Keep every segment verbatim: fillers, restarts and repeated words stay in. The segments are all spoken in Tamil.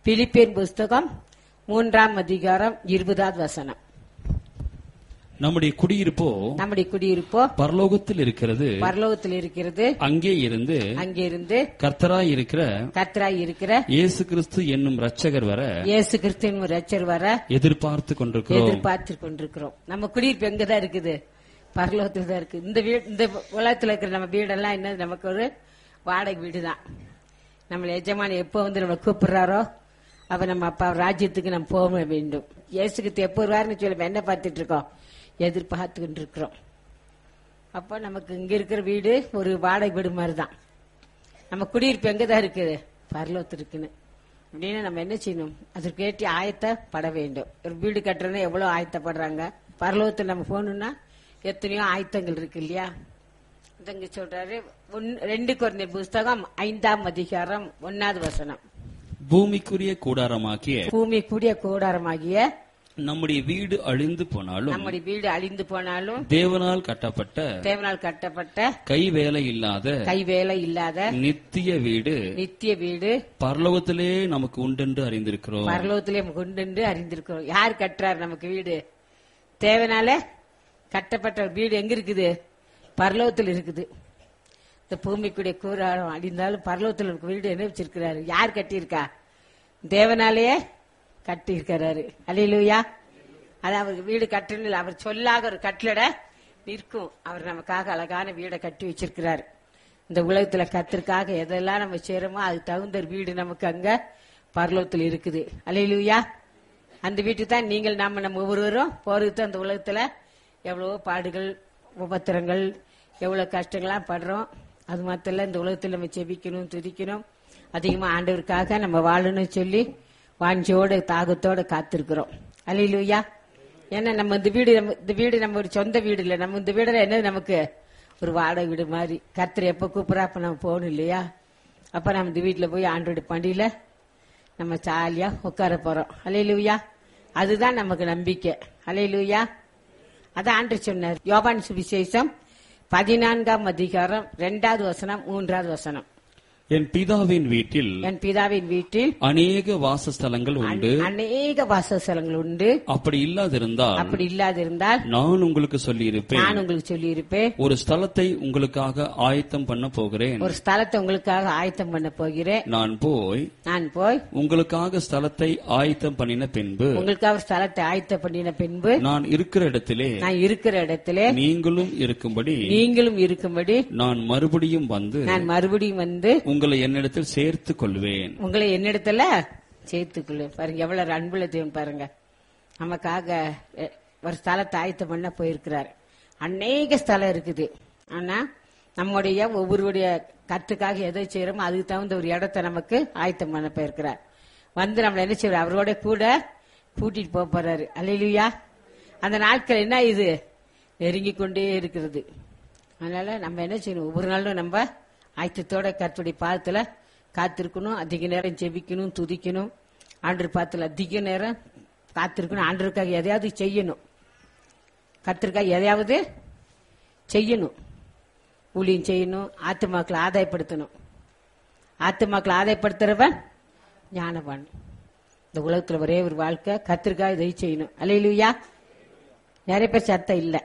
பிலிப்பியன் புஸ்தகம் மூன்றாம் அதிகாரம் இருபதாவது வசனம். நம்முடைய குடியிருப்போ நம்முடைய குடியிருப்போ பரலோகத்தில் இருக்கிறது, பரலோகத்தில் இருக்கிறது. அங்கே இருந்து அங்கே இருந்து கர்த்தராய் இருக்கிற கர்த்தராய் இருக்கிற இயேசு கிறிஸ்து என்னும் ரட்சகர் வர இயேசு கிறிஸ்துவின் இரட்சகர் வர எதிர்பார்த்து கொண்டிருக்கிறோம். எதிர்பார்த்து கொண்டிருக்கிறோம். நம்ம குடியிருப்பு எங்கதான் இருக்குது? பரலோகத்தில் தான் இருக்கு. இந்த வீடு, இந்த உலகத்தில் இருக்கிற நம்ம வீடெல்லாம் என்ன, நமக்கு ஒரு வாடகை வீடு தான். நம்ம எஜமானி எப்போ வந்து நம்ம கூப்பிடுறாரோ அப்ப நம்ம அப்பா ராஜ்யத்துக்கு நம்ம போக வேண்டும். இயேசுக்கு எப்போ வருவாருன்னு சொல்லி என்ன பார்த்துட்டு இருக்கோம்? எதிர்பார்த்து கொண்டு இருக்கிறோம். அப்போ நமக்கு இங்க இருக்கிற வீடு ஒரு வாடகை வீடு மாதிரி தான். நம்ம குடியிருப்பு எங்கதான் இருக்குது? பரலோகத்தில் இருக்குன்னு அப்படின்னு நம்ம என்ன செய்யணும்? அதற்கு ஏற்றி ஆயத்தப்பட வேண்டும். ஒரு வீடு கட்டுறதுன்னா எவ்வளவு ஆயத்தப்படுறாங்க. பரலோகத்தில் நம்ம போகணும்னா எத்தனையோ ஆயத்தங்கள் இருக்கு இல்லையா? இங்க சொல்றாரு ரெண்டு கொரிந்தியர் புஸ்தகம் ஐந்தாம் அதிகாரம் ஒன்னாவது வசனம். பூமிக்குரிய கூடாரமாகிய பூமிக்குரிய கூடாரமாகிய நம்முடைய வீடு அழிந்து போனாலும் நம்முடைய வீடு அழிந்து போனாலும் தேவனால் கட்டப்பட்ட தேவனால் கட்டப்பட்ட கைவேலை இல்லாத கைவேலை இல்லாத நித்திய வீடு நித்திய வீடு பரலோகத்திலே நமக்கு உண்டென்று அறிந்திருக்கிறோம். பரலோகத்திலே நமக்கு உண்டென்று அறிந்திருக்கிறோம். யார் கட்டுறாரு நமக்கு வீடு? தேவனால கட்டப்பட்ட வீடு எங்க இருக்குது? பரலோகத்தில் இருக்குது. இந்த பூமிக்குடைய கூறாரம் அழிந்தாலும் பரலோகத்தில் நமக்கு வீடு என்ன வச்சிருக்கிறாரு? யார் கட்டியிருக்கா? தேவனாலேயே கட்டி இருக்கிறாரு. அல்லேலூயா. அது அவருக்கு வீடு கட்டணும், அவர் சொல்லாக ஒரு கட்டளை நிற்கும். அவர் நமக்காக அழகான வீடை கட்டி வச்சிருக்கிறாரு. இந்த உலகத்துல கத்திற்காக எதெல்லாம் நம்ம செய்யறோமோ அது தகுந்த வீடு நமக்கு அங்க பரலோகத்தில் இருக்குது. அல்லேலூயா. அந்த வீட்டுக்கு தான் நீங்கள் நாம நம்ம ஒவ்வொருவரும் போறது. அந்த உலகத்துல எவ்வளவோ பாடுகள், உபத்திரங்கள், எவ்வளவு கஷ்டங்கள்லாம் படுறோம். அது மாத்திரம் இந்த உலகத்தில் நம்ம செபிக்கணும், துதிக்கணும், அதிகமா ஆண்டவருக்காக நம்ம வாழணும்னு சொல்லி வாஞ்சியோட தாகத்தோட காத்திருக்கிறோம். அல்லேலூயா. ஏன்னா நம்ம இந்த வீடு இந்த வீடு நம்ம ஒரு சொந்த வீடு இல்லை. நம்ம இந்த வீடுல என்ன, நமக்கு ஒரு வாடகை வீடு மாதிரி. கர்த்தர் எப்ப கூப்பிடா அப்ப நம்ம போகணும் இல்லையா? அப்ப நம்ம இந்த வீட்டுல போய் ஆண்டோட பண்டியில நம்ம ஜாலியா உட்கார போறோம். அல்லேலூயா. அதுதான் நமக்கு நம்பிக்கை. அல்லேலூயா. அதான் ஆண்டவர் சொன்னார். யோவான் சுவிசேஷம் பதினான்காம் அதிகாரம் இரண்டாவது வசனம் மூன்றாவது வசனம். என் பிதாவின் வீட்டில் என் பிதாவின் வீட்டில் அநேக வாசஸ்தலங்கள் உண்டு, அநேக வாசஸ்தலங்கள் உண்டு. அப்படி இல்லாதிருந்தால் அப்படி இல்லாதிருந்தால் நான் உங்களுக்கு சொல்லி இருப்பேன். நான் உங்களுக்கு சொல்லி இருப்பேன். ஒரு ஸ்தலத்தை உங்களுக்காக ஆயத்தம் பண்ண போகிறேன். ஒரு ஸ்தலத்தை உங்களுக்காக ஆயத்தம் பண்ண போகிறேன். நான் போய் நான் போய் உங்களுக்காக ஸ்தலத்தை ஆயத்தம் பண்ணின பின்பு உங்களுக்காக ஸ்தலத்தை ஆயத்தம் பண்ணின பின்பு நான் இருக்கிற இடத்திலே நான் இருக்கிற இடத்திலே நீங்களும் இருக்கும்படி நீங்களும் இருக்கும்படி நான் மறுபடியும் வந்து நான் மறுபடியும் வந்து உங்களை என்னிடத்தில் சேர்த்துக் கொள்வேன். உங்களை என்னிடத்துல சேர்த்துக் கொள்வேன். பாருங்க எவ்வளவு அன்புள்ள தேவன் பாருங்க. நமக்காக ஒரு ஸ்தலத்தை ஆயத்தம் பண்ண போயிருக்கிறார். அநேக ஸ்தலம் இருக்குது. ஆனா நம்முடைய ஒவ்வொருடைய கத்துக்காக எதை செய்யறோமோ அதுக்கு தகுந்த ஒரு இடத்தை நமக்கு ஆயத்தம் பண்ண போயிருக்கிறார். வந்து நம்மள என்ன செய்வார்? அவரோட கூட கூட்டிட்டு போக போறாரு. அல்லேலூயா. அந்த நாட்கள் என்ன, இது நெருங்கி கொண்டே இருக்கிறது. அதனால நம்ம என்ன செய்யணும்? ஒவ்வொரு நாளும் நம்ம ஆயத்தத்தோட கர்த்தருடைய பாதத்துல காத்திருக்கணும். அதிக நேரம் ஜெபிக்கணும், துதிக்கணும். ஆண்டவர் பாதத்துல அதிக நேரம் காத்திருக்கணும். ஆண்டவருக்காக எதையாவது செய்யணும். கர்த்தருக்காக எதையாவது செய்யணும். ஊழியம் செய்யணும். ஆத்துமாக்களை ஆதாயப்படுத்தணும். ஆத்துமாக்களை ஆதாயப்படுத்துறவன் ஞானவான். இந்த உலகத்துல ஒரே ஒரு வாழ்க்கை, கர்த்தருக்காக இதை செய்யணும். அல்லேலூயா. நிறைய பேர் சத்தம் இல்ல.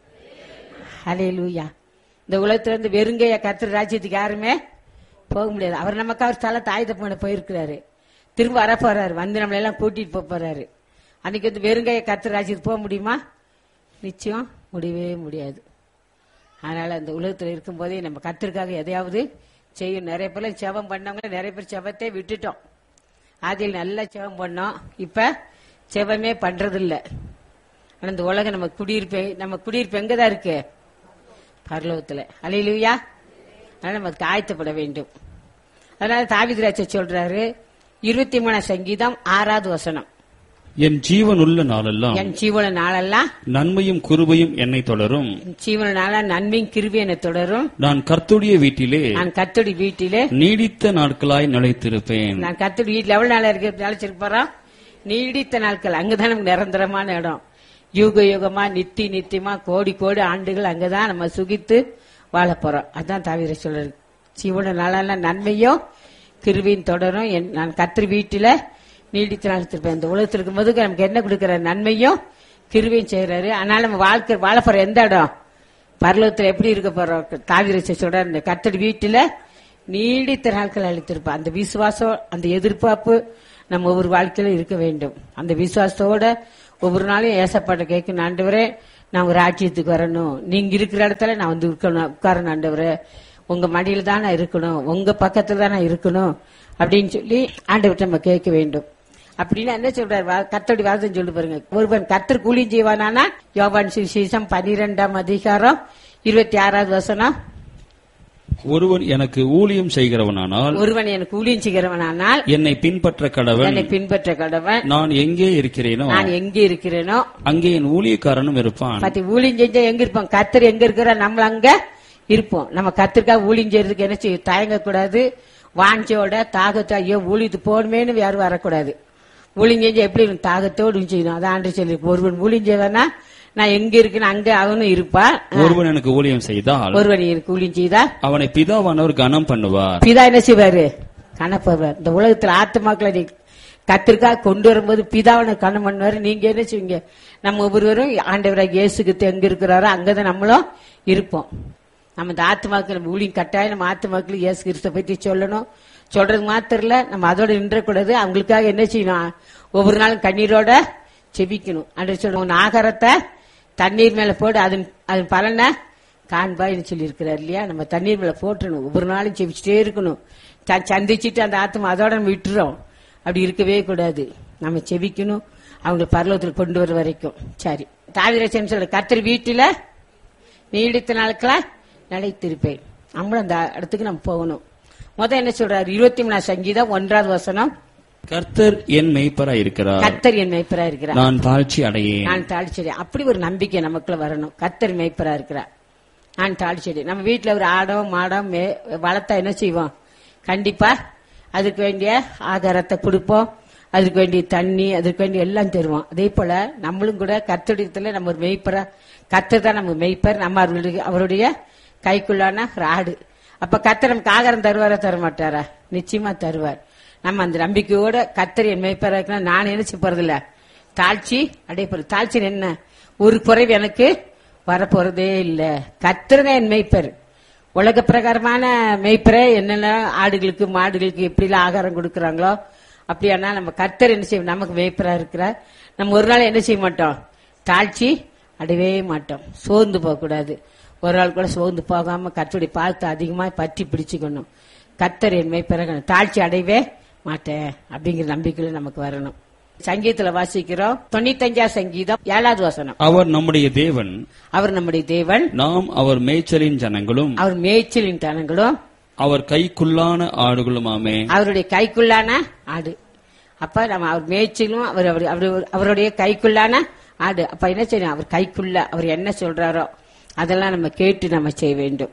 அல்லேலூயா. இந்த உலகத்துல இருந்து வெறுங்கைய கர்த்தர் ராஜ்யத்துக்கு யாருமே போக முடியாது. அவர் நமக்கு அவர் ஸ்தலத்தை ஆயுதம் பண்ண போயிருக்கிறாரு. திரும்ப வர போறாரு. வந்து நம்மள எல்லாம் கூட்டிட்டு போக போறாரு. அன்னைக்கு வந்து வெறுங்கைய கர்த்தர் ராஜ்யத்துக்கு போக முடியுமா? நிச்சயம் முடியவே முடியாது. அதனால அந்த உலகத்துல இருக்கும் போதே நம்ம கர்த்தருக்காக எதையாவது செய்யும். நிறைய பேர் செவம் பண்ணவங்க, நிறைய பேர் செவத்தை விட்டுட்டோம். ஆதியில் நல்லா செவம் பண்ணோம், இப்ப செவமே பண்றது இல்ல. ஆனா இந்த உலகம் நம்ம குடியிருப்பு நம்ம குடியிருப்பு எங்கதான் இருக்கு? பரலோகத்துல. அல்லேலூயா. அதனால நமக்கு ஆயத்தப்பட வேண்டும். அதனால தாவீது ராஜா சொல்றாரு, இருபத்தி மூணாம் சங்கீதம் ஆறாவது வசனம். என் ஜீவன் உள்ள நாளெல்லாம் என் ஜீவன நாளெல்லாம் நன்மையும் கிருபையும் என்னை தொடரும். ஜீவன நாளா நன்மையும் கிருபையும் என்னை தொடரும். நான் கர்த்தருடைய வீட்டிலே நான் கர்த்தருடைய வீட்டிலே நீடித்த நாட்களாய் நிலைத்திருப்பேன். நான் கர்த்தருடைய வீட்டில் எவ்வளவு நாளா இருக்கு நிலைச்சிருப்போம்? நீடித்த நாட்கள். அங்கதான் நமக்கு நிரந்தரமான இடம். யுக யுகமா நித்தி நித்தியமா கோடி கோடி ஆண்டுகள் அங்கதான் நம்ம சுகித்து வாழ போறோம். அதான் தாவீது சொல்றாரு, ஜீவன நாளெல்லாம் நன்மையும் கிருபையும் தொடரும். நான் கர்த்தர் வீட்டில நீடித்து நடத்திருப்பேன். இந்த உலகத்தில் இருக்கும்போது நமக்கு என்ன கொடுக்கிற நன்மையும் கிருபையும் செய்யறாரு. அதனால நம்ம வாழ்க்கை வாழ போற எந்த இடம் பரலோகத்துல எப்படி இருக்க போறோம்? தாவீது சொல்றாரு, இந்த கர்த்தர் வீட்டுல நீடித்த நாட்கள் அளித்திருப்பார். அந்த விசுவாசம், அந்த எதிர்பார்ப்பு நம்ம ஒவ்வொரு வாழ்க்கையில இருக்க வேண்டும். அந்த விசுவாசத்தோட ஒவ்வொரு நாளும் ஏசப்பாட்ட கேட்கணும், ஆண்டவரே நான் ஒரு ராஜ்யத்துக்கு வரணும், நீங்க இருக்கிற இடத்துல நான் வந்து இருக்கணும், உட்காரணும் ஆண்டவரே, உங்க மடியில தான் நான் இருக்கணும், உங்க பக்கத்துல தான் நான் இருக்கணும் அப்படின்னு சொல்லி ஆண்டவர்கிட்ட நம்ம கேட்க வேண்டும். அப்படின்னு என்ன சொல்றாரு? கர்த்தருடைய வார்த்தை சொல்லி பாருங்க. ஒருவன் கர்த்தர் கூலியும் செய்வானா? யோவான் சுவிசேஷம் பனிரெண்டாம் அதிகாரம் இருபத்தி ஆறாவது வசனம். ஒருவன் எனக்கு ஊழியம் செய்கிறவனானால் ஒருவன் எனக்கு ஊழியம் செய்கிறவனானால் என்னை பின்பற்ற கடவன். என்னை பின்பற்ற கடவன். நான் எங்கே இருக்கிறேனோ நான் எங்கே இருக்கிறேனோ அங்கே என் ஊழியக்காரனும் இருப்பான். பத்தி ஊழியம் செஞ்சா எங்க இருப்போம்? கர்த்தர் எங்க இருக்கிற நம்ம அங்க இருப்போம். நம்ம கர்த்தருக்காக ஊழியம் செய்யறதுக்கு என்ன செய்ய தயங்க கூடாது. வாஞ்சோட தாகத்தோ ஐயோ ஊழியத்து போகணுமேனு யாரும் வரக்கூடாது. ஊழியம் செஞ்சா எப்படி தாகத்தோடு செய்யணும். அதான் ஆண்டு சொல்லி ஒருவன் ஊழியம் செய்வானா நான் எங்க இருக்கேன்னு அங்க அவனும் இருப்பான். ஒருவன் எனக்கு ஊழியம் செய்தால் ஒருவன் எனக்கு ஊழியம் செய்தால் அவனை பிதாவானவர் கனம் பண்ணுவார். பிதா என்ன செய்வாரு? கனப்படுவார். இந்த உலகத்துல ஆத்துமாக்களை நீ கத்திற்காக கொண்டு வரும்போது பிதாவனை கனம் பண்ணுவாரு. நீங்க என்ன செய்வீங்க? நம்ம ஒவ்வொருவரும் ஆண்டவராக இயேசுக்கு எங்க இருக்கிறாரோ அங்கதான் நம்மளும் இருப்போம். நம்ம இந்த ஆத்துமாக்கள் நம்ம ஊழியம் கட்டாயம் நம்ம ஆத்துமாக்கள் இயேசு கிறிஸ்துவை பற்றி சொல்லணும். சொல்றது மாத்திரம் இல்ல, நம்ம அதோட நின்றக்கூடாது. அவங்களுக்காக என்ன செய்யணும்? ஒவ்வொரு நாளும் கண்ணீரோட செபிக்கணும். அன்று சொல்லுவோம், ஆகாரத்தை தண்ணீர் மேல போடு, அதன் அதன் பலனை காண்பாய்னு சொல்லி இருக்கிறார் இல்லையா? நம்ம தண்ணீர் மேல போட்டணும். ஒவ்வொரு நாளும் செபிச்சுட்டே இருக்கணும். சந்திச்சுட்டு அந்த ஆத்மா அதோட நம்ம விட்டுறோம். அப்படி இருக்கவே கூடாது. நம்ம செபிக்கணும், அவங்க பரலோகத்தில் கொண்டு வர வரைக்கும். சரி, தாவீது சொல்ற கர்த்தர் வீட்டுல நீடித்த நாட்களா நிலைத்திருப்பேன். நம்மளும் அந்த இடத்துக்கு நம்ம போகணும். முதல் என்ன சொல்றாரு? இருபத்தி மூணாம் சங்கீதம் ஒன்றாவது வசனம். கர்த்தர் என் மேய்ப்பராய் இருக்கிறார். கர்த்தர் என் மேய்ப்பராய் இருக்கிறார். நான் தாழ்ச்சி அடையேன். நான் தாழ்ச்சி அடையேன். அப்படி ஒரு நம்பிக்கை நமக்குள்ள வரணும். கர்த்தர் மேய்ப்பராய் இருக்கிறார், நான் தாழ்ச்சி அடையேன். நம்ம வீட்டுல ஒரு ஆடோ மாடோ வளர்த்தா என்ன செய்வோம்? கண்டிப்பா அதுக்கு வேண்டிய ஆகாரத்தை கொடுப்போம், அதுக்கு வேண்டிய தண்ணி, அதுக்கு வேண்டிய எல்லாம் தருவோம். அதே போல நம்மளும் கூட கர்த்தரிடத்துல நம்ம ஒரு மேய்ப்பரா, கர்த்தர் தான் நம்ம மேய்ப்பர், நம்ம அவருடைய அவருடைய கைக்குள்ளான ஆடு. அப்ப கர்த்தர் நமக்கு ஆகாரம் தருவாரா தர மாட்டாரா? நிச்சயமா தருவார். நம்ம அந்த நம்பிக்கையோட கர்த்தர் என் மேய்ப்பரா இருக்கா, நான் நினைச்சு போறதில்ல, தாழ்ச்சி அடைய போறது. தாழ்ச்சி என்ன? ஒரு குறைவு எனக்கு வரப்போறதே இல்ல. கர்த்தர் தான் என் மேய்ப்பர். உலக பிரகாரமான மேய்ப்பரை என்னென்ன ஆடுகளுக்கு மாடுகளுக்கு எப்படி எல்லாம் ஆகாரம் கொடுக்கறாங்களோ அப்படியானா நம்ம கர்த்தர் என்ன செய்வோம்? நமக்கு மேய்ப்பரா இருக்கிறார். நம்ம ஒரு நாள் என்ன செய்ய மாட்டோம்? தாழ்ச்சி அடையவே மாட்டோம். சோர்ந்து போக கூடாது. ஒரு நாள் கூட சோர்ந்து போகாம கர்த்தருடைய பாதத்தை அதிகமா பற்றி பிடிச்சுக்கணும். கர்த்தர் என் மேய்ப்பராக தாழ்ச்சி அடையவே மாட்டேன் அப்படிங்கிற நம்பிக்கையில நமக்கு வரணும். சங்கீதத்துல வாசிக்கிறோம், தொண்ணூத்தஞ்சாம் சங்கீதம் ஏழாவது வசனம். அவர் நம்முடைய தேவன், அவர் நம்முடைய தேவன், நாம் அவர் மேய்ச்சலின் ஜனங்களும், அவர் மேய்ச்சலின் ஜனங்களும், அவர் கைக்குள்ளான ஆடுகளுமாமே. அவருடைய கைக்குள்ளான ஆடு. அப்ப நம்ம அவர் மேய்ச்சலும் அவர் அவருடைய கைக்குள்ளான ஆடு. அப்ப என்ன செய்யணும்? அவர் கைக்குள்ள அவர் என்ன சொல்றாரோ அதெல்லாம் நம்ம கேட்டு நம்ம செய்ய வேண்டும்.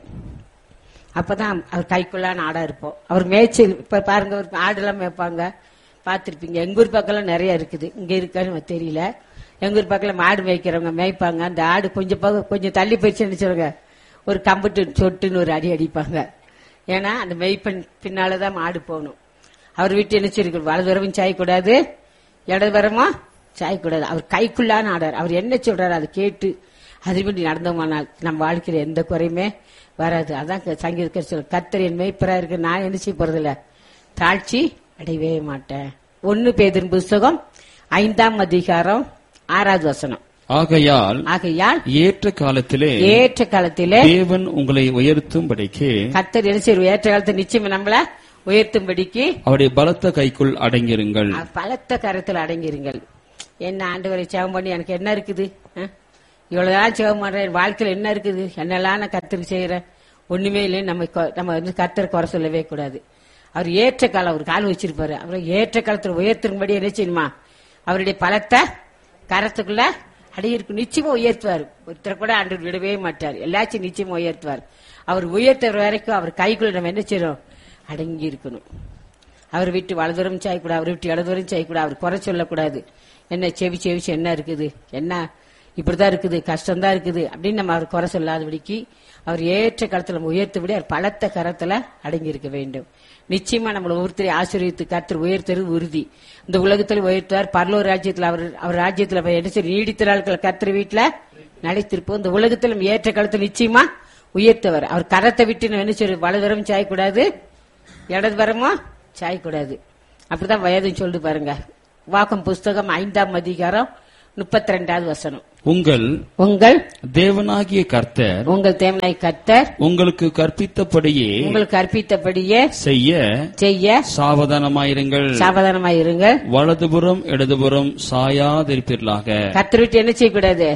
அப்பதான் அவர் கைக்குள்ளான ஆடா இருப்போம். அவர் மேய்ச்சல். இப்ப பாருங்க, ஆடு எல்லாம் மேய்ப்பாங்க, பாத்திருப்பீங்க. எங்க ஊர் பக்கம் நிறைய இருக்குது, இங்க இருக்கான்னு தெரியல. எங்க ஊர் பக்கம் மாடு மேய்க்கிறவங்க மேய்ப்பாங்க. அந்த ஆடு கொஞ்சம் கொஞ்சம் தள்ளி போயிடுச்சு நினைச்சவங்க ஒரு கம்புட்டு சொட்டுன்னு ஒரு அடி அடிப்பாங்க. ஏன்னா அந்த மெய்ப்பெண் பின்னாலதான் மாடு போகணும். அவர் வீட்டு நினைச்சிருக்கு, வலதுவரமும் சாயக்கூடாது, இடதுவரமும் சாயக்கூடாது. அவர் கைக்குள்ளான ஆடார். அவர் என்ன சொல்றாரு அதை கேட்டு அதுபடி நடந்தோமானால் நம்ம வாழ்க்கையில எந்த குறையுமே வராது. அதான் சங்கீதக்காரர் சொல்ற, கர்த்தர் என் மேய்ப்பரா இருக்கு, நான் என்ன செய்ய போறதில்ல, தாழ்ச்சி அடையவே மாட்டேன். ஒன்னு பேதுரு புஸ்தகம் ஐந்தாம் அதிகாரம் ஆறாவது வசனம். ஆகையால் ஆகையால் ஏற்ற காலத்திலே ஏற்ற காலத்திலே தேவன் உங்களை உயர்த்தும்படிக்கு, கர்த்தர் என்ன செய்வார்? ஏற்ற காலத்தை நிச்சயம் நம்மள உயர்த்தும்படிக்கு அவருடைய பலத்த கைக்குள் அடங்கிருங்கள். பலத்த கரத்தில் அடங்கிருங்கள். என்ன ஆண்டவரை சேவம் பண்ணி எனக்கு என்ன இருக்குது? இவ்வளவுதான் சேவம் பண்றேன், வாழ்க்கையில என்ன இருக்குது? என்னெல்லாம் நான் கர்த்தருக்கு செய்யறேன்? ஒண்ணுமே இல்லை. நம்ம நம்ம வந்து கர்த்தர் குறை சொல்லவே கூடாது. அவர் ஏற்ற காலம் ஒரு காலம் வச்சிருப்பாரு. அவரை ஏற்ற காலத்துல உயர்த்தும்படி என்ன செய்யணுமா? அவருடைய பலத்தை கரத்துக்குள்ள அடையிருக்கு நிச்சயமா உயர்த்துவார். ஒருத்தரை கூட ஆண்டவர் விடவே மாட்டார். எல்லாச்சும் நிச்சயமா உயர்த்துவார். அவர் உயர்த்துற வரைக்கும் அவர் கைக்குள்ள நம்ம என்ன செய்யறோம்? அடங்கி இருக்கணும். அவர் விட்டு வலதுவரம் செய்யக்கூடாது, அவர் விட்டு இடதுவரம் செய்யக்கூடாது, அவர் குறை சொல்லக்கூடாது. என்ன செவி செவிச்சு என்ன இருக்குது, என்ன இப்படிதான் இருக்குது, கஷ்டம்தான் இருக்குது அப்படின்னு நம்ம அவர் குறை சொல்லாதபடிக்கு அவர் ஏற்ற காலத்துல நம்ம உயர்த்தபடி அவர் பலத்த கரத்துல அடங்கி இருக்க வேண்டும். நிச்சயமா நம்மளை ஒவ்வொருத்தரை ஆசீர்வதித்து கர்த்தர் உயர்த்துறது உறுதி. இந்த உலகத்தில் உயர்த்துவார், பரலோக ராஜ்யத்தில் அவர் அவர் ராஜ்யத்தில் என்ன செய்ய நீடித்த நாட்கள் கர்த்தர் வீட்டுல நடைத்திருப்போம். இந்த உலகத்தில் நம்ம ஏற்ற காலத்தில் நிச்சயமா உயர்த்தவர். அவர் கரத்தை விட்டு நம்ம என்ன செய்ய வலதுவரம் சாயக்கூடாது, இடதுவரமா சாயக்கூடாது. அப்படிதான் வயதுன்னு சொல்லிட்டு பாருங்க. வாக்கம் புஸ்தகம் ஐந்தாம் அதிகாரம் முப்பத்தி ரெண்டாவது வசனம். உங்கள் உங்கள் தேவனாகிய கர்த்தர் உங்கள் தேவனாகிய கர்த்தர் உங்களுக்கு கற்பித்தபடியே உங்களுக்கு கற்பித்தபடியே செய்ய செய்ய சாவதானமாயிருங்கள். சாவதானமாயிருங்கள். வலதுபுறம் இடதுபுறம் சாயாதிருப்பீர்களாக. கர்த்தர் விட்டு என்ன செய்யக்கூடாது?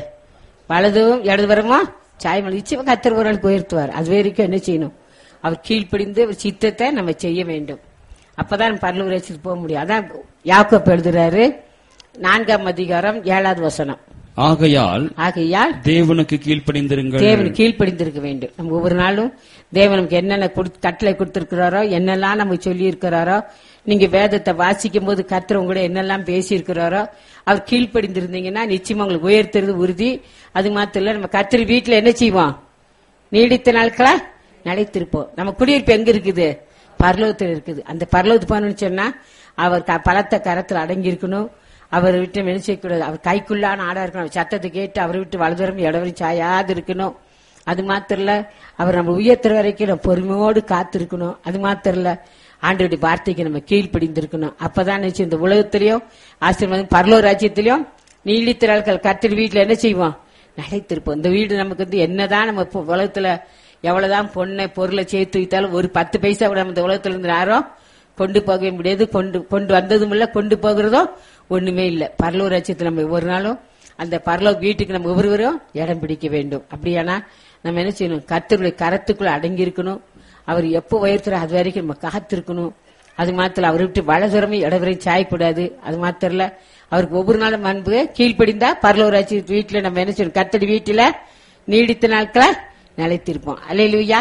வலதும் இடதுபுறமா சாயம். நிச்சயமா கர்த்தர் ஒரு நாள் உயர்த்துவார். அது வரைக்கும் என்ன செய்யணும்? அவர் கீழ்ப்படிந்து அவர் சித்தத்தை நம்ம செய்ய வேண்டும். அப்பதான் பரலோக ராஜ்யத்துக்கு போக முடியும். அதான் யாக்கோபு எழுதுறாரு நான்காம் அதிகாரம் ஏழாவது வசனம். ஆகையால் ஆகையால் தேவனுக்கு கீழ்ப்படிந்திருங்கள். தேவன் கீழ்ப்படிந்திருக்க வேண்டும். நம்ம ஒவ்வொரு நாளும் தேவன் நமக்கு என்னென்ன கட்டளை கொடுத்திருக்கிறாரோ, என்னெல்லாம் நமக்கு சொல்லி இருக்கிறாரோ, நீங்க வேதத்தை வாசிக்கும் போது கர்த்தர் உங்களோட என்னெல்லாம் பேசி இருக்கிறாரோ அவர் கீழ்ப்படிந்திருந்தீங்கன்னா நிச்சயமா உங்களுக்கு உயர்த்துறது உறுதி. அது மாத்திரம் இல்ல, நம்ம கர்த்தர் வீட்டுல என்ன செய்வோம்? நீடித்த நாட்களா நிலைத்திருப்போம். நம்ம குடியிருப்பு எங்க இருக்குது? பரலோகத்தில் இருக்குது. அந்த பரலோகத்து போனோம்னு சொன்னா அவர் பலத்த கரத்தில் அடங்கி இருக்கணும். அவர் விட்டு என்ன செய்யக்கூடாது? அவர் கைக்குள்ளான ஆடா இருக்கணும். சத்தத்தை கேட்டு அவரை விட்டு வலதுவரம் இடவரும் சாயாது இருக்கணும். அது மாத்திரம் இல்ல, அவர் நம்ம உயர்த்துற வரைக்கும் நம்ம பொறுமையோடு காத்திருக்கணும். அது மாத்திரம் இல்ல, ஆண்டவருடைய வார்த்தைக்கு நம்ம கீழ்ப்படிந்திருக்கணும். அப்பதான் நினைச்சு இந்த உலகத்திலயும் ஆசீர்வாதம் பரலோக ராஜ்யத்திலயும் நீடித்த நாட்கள் கர்த்தர் வீட்டுல என்ன செய்வோம்? நிலைத்திருப்போம். இந்த வீடு நமக்கு வந்து என்னதான் நம்ம உலகத்துல எவ்வளவுதான் பொண்ணை பொருளை சேர்த்து வைத்தாலும் ஒரு பத்து பைசா கூட நம்ம இந்த உலகத்துல இருந்து யாரும் கொண்டு போகவே முடியாது. கொண்டு கொண்டு வந்ததும் இல்ல, கொண்டு போகிறதோ ஒண்ணுமே இல்ல. பரலோக ராஜ்யத்துல நம்ம ஒவ்வொரு நாளும் அந்த பரலோக வீட்டுக்கு நம்ம ஒவ்வொருவரும் இடம் பிடிக்க வேண்டும். அப்படியானா நம்ம என்ன செய்யணும்? கர்த்தருடைய கரத்துக்குள்ள அடங்கி இருக்கணும். அவர் எப்போ உயர்த்துற அது வரைக்கும் நம்ம காத்திருக்கணும். அது மாத்திரம் அவரை விட்டு வலதுறமே இடவரையும் சாயக்கூடாது. அது மாத்திரம் இல்ல, அவருக்கு ஒவ்வொரு நாளும் அன்பு கீழ்ப்படிந்தா பரலோக ராஜ்ய வீட்டுல நம்ம என்ன செய்யணும்? கர்த்தருடைய வீட்டுல நீடித்த நாட்களை நிலைத்திருப்போம். அல்லேலூயா.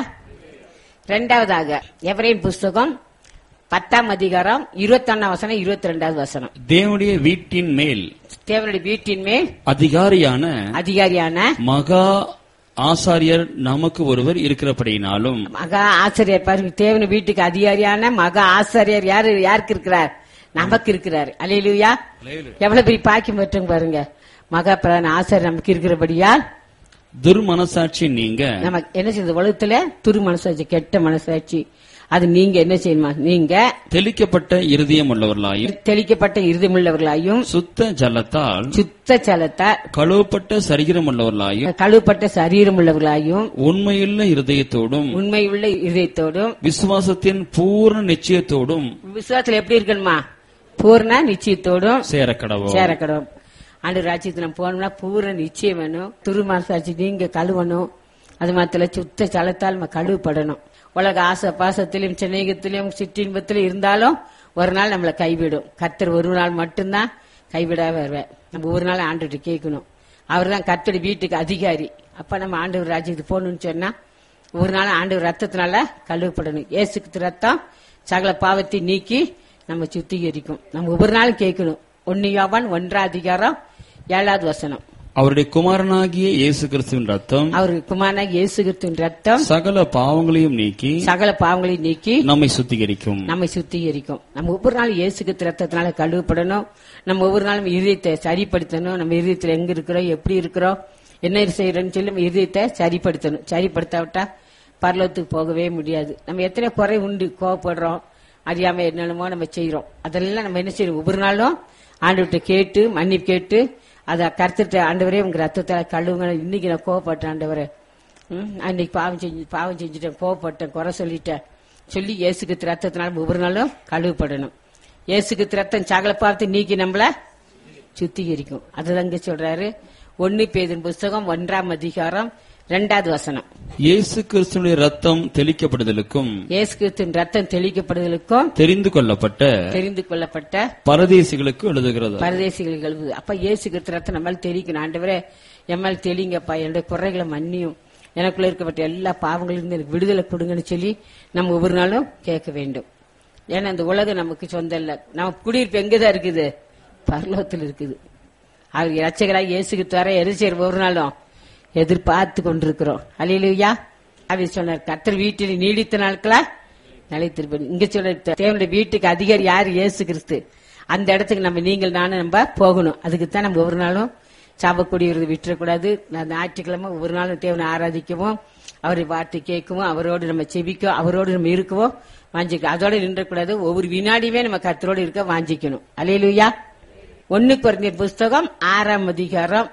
இரண்டாவதாக எபிரேயர் புஸ்தகம் பத்தாம் அதிகாரம் இருபத்தி ஒன்னாம் வசனம் இருபத்தி ரெண்டாவது வசனம். தேவனுடைய வீட்டின் மேல் தேவனுடைய வீட்டின் மேல் அதிகாரியான அதிகாரியான மகா ஆசாரியர் நமக்கு ஒருவர் இருக்கிறபடினாலும். மகா ஆசாரியர் பாருங்க, தேவனுடைய வீட்டுக்கு அதிகாரியான மகா ஆசாரியர் யாரு? யாருக்கு இருக்கிறார்? நமக்கு இருக்கிறார். அல்லேலூயா. எவ்வளவு பெரிய பாக்கியம் பெற்றோம் பாருங்க. மகா பிரதான ஆசாரியர் நமக்கு இருக்கிறபடியால் துர்மனசாட்சி நீங்க நம்ம என்ன செய்யுது? உலகத்துல துரு மனசாட்சி, கெட்ட மனசாட்சி, அது நீங்க என்ன செய்யணுமா? நீங்க தெளிக்கப்பட்ட இருதயம் உள்ளவர்களாயும் தெளிக்கப்பட்ட இருதயம் உள்ளவர்களாயும் சுத்த ஜலத்தால் சுத்த ஜலத்தால் கழுவப்பட்ட சரீரம் உள்ளவர்களாயும் கழுவப்பட்ட சரீரம் உள்ளவர்களாயும் உண்மையுள்ள இருதயத்தோடும் உண்மையுள்ள இதயத்தோடும் விசுவாசத்தின் பூர்ண நிச்சயத்தோடும். விசுவாசத்துல எப்படி இருக்கணுமா? பூர்ண நிச்சயத்தோடும் சேரக்கடவும் சேரக்கடவும். ஆண்டு ராஜ்யத்துல நம்ம போனோம்னா பூர்ண நிச்சயம் வேணும். துரு மனசாட்சி நீங்க கழுவணும். அது மாத்திர சுத்த ஜலத்தால் நம்ம கழுவப்படணும். உலக ஆசை பாசத்திலும் சிநேகத்திலும் சிற்றின்பத்திலும் இருந்தாலும் ஒரு நாள் நம்மளை கைவிடும். கர்த்தர் ஒரு நாள் மட்டும்தான் கைவிடாம வருவேன். நம்ம ஒரு நாள் ஆண்டுகிட்ட கேட்கணும். அவர் தான் கர்த்தருடைய வீட்டுக்கு அதிகாரி. அப்ப நம்ம ஆண்டவர் ராஜ்யத்துக்கு போகணும்னு சொன்னா ஒரு நாள் ஆண்டவர் ரத்தத்தினால கழுவப்படணும். இயேசுக்கு ரத்தம் சகல பாவத்தை நீக்கி நம்ம சுத்திகரிக்கும். நம்ம ஒவ்வொரு நாளும் கேட்கணும். ஒன்னு யோவான் ஒன்றாம் அதிகாரம் ஏழாவது வசனம். அவருடைய குமாரனாகிய இயேசு கிறிஸ்துவின் ரத்தம் அவருடைய குமாரனாகிய இயேசு கிறிஸ்துவின் ரத்தம் சகல பாவங்களையும் நீக்கி சகல பாவங்களையும் நீக்கி நம்மை சுத்திகரிக்கும் நம்மை சுத்திகரிக்கும். நம்ம ஒவ்வொரு நாளும் இயேசு கிறிஸ்து ரத்தத்தினால கழுவப்படணும். நம்ம ஒவ்வொரு நாளும் இருதயத்தை சரிப்படுத்தணும். நம்ம இருதயத்துல எங்க இருக்கிறோம், எப்படி இருக்கிறோம், என்ன செய்யறோம்னு சொல்லி நம்ம இருதயத்தை சரிப்படுத்தணும். சரிப்படுத்தாவிட்டா பரலோகத்துக்கு போகவே முடியாது. நம்ம எத்தனை குறை உண்டு, கோவப்படுறோம், அறியாம என்னென்னமோ நம்ம செய்யறோம். அதெல்லாம் நம்ம என்ன செய்யறோம்? ஒவ்வொரு நாளும் ஆண்டவர்கிட்ட கேட்டு மன்னிப்பு கேட்டு அதை கருத்துட்டு, ஆண்டவரே உங்க ரத்தத்தை கழுவுங்க, இன்னைக்கு நான் கோவப்பட்டேன் ஆண்டவரே, அன்னைக்கு பாவம் செஞ்சு பாவம் செஞ்சுட்டேன், கோவப்பட்டேன், குறை சொல்லிட்டேன் சொல்லி இயேசுக்கு ரத்தத்தினால ஒவ்வொரு நாளும் கழுவப்படணும். இயேசுக்கு ரத்தம் சகல பாவத்தை நீக்கி நம்மள சுத்திகரிக்கும். அதுதாங்க சொல்றாரு ஒன்னு பேதுரு புஸ்தகம் ஒன்றாம் அதிகாரம் இரண்டாவது வசனம். இயேசு கிறிஸ்துவின் ரத்தம் தெளிக்கப்படுதலுக்கும் இயேசு கிறிஸ்துவின் ரத்தம் தெளிக்கப்படுதலுக்கும் தெரிந்து கொள்ளப்பட்ட தெரிந்து கொள்ளப்பட்ட பரதேசிகளுக்கு எழுதுகிறது. பரதேசிகளுக்கு எழுதுது. அப்ப இயேசு கிறிஸ்து ரத்தம் நம்மளால தெளிக்கணும். ஆண்டவரே எம்மால் தெளிங்கப்பா, என்னுடைய குறைகளை மன்னியும், எனக்குள்ள இருக்கப்பட்ட எல்லா பாவங்களிலிருந்து எனக்கு விடுதலை கொடுங்கன்னு சொல்லி நம்ம ஒவ்வொரு நாளும் கேட்க வேண்டும். ஏன்னா இந்த உலகம் நமக்கு சொந்தம் இல்ல. நம்ம குடியிருப்பு எங்கதான் இருக்குது? பரலோகத்தில் இருக்குது. அவர் இரட்சகராக இயேசுக்கு தர எரிச்சர் ஒரு நாளும் எதிர்பார்த்து கொண்டிருக்கிறோம். அல்லேலூயா. அவர் சொன்னார், கர்த்தர் வீட்டில் நீடித்த நாட்களா நிலைத்திருப்பேன். இங்க சொல்ற தேவனுடைய வீட்டுக்கு அதிகாரி யாரு? இயேசு கிறிஸ்து. அந்த இடத்துக்கு நம்ம நீங்கள் நானும் நம்ம போகணும். அதுக்குத்தான் நம்ம ஒவ்வொரு நாளும் சாபக்கூடியவரை விட்டுறக்கூடாது. ஞாயிற்றுக்கிழமை ஒவ்வொரு நாளும் தேவனை ஆராதிக்கவும், அவரை வார்த்தை கேட்கவும், அவரோடு நம்ம செபிக்கும், அவரோடு நம்ம இருக்கவும் வாஞ்சிக்கணும். அதோட நின்றக்கூடாது. ஒவ்வொரு வினாடியுமே நம்ம கர்த்தரோடு இருக்க வாஞ்சிக்கணும். அல்லேலூயா. ஒன்னு கொரிந்தியர் புஸ்தகம் ஆறாம் அதிகாரம்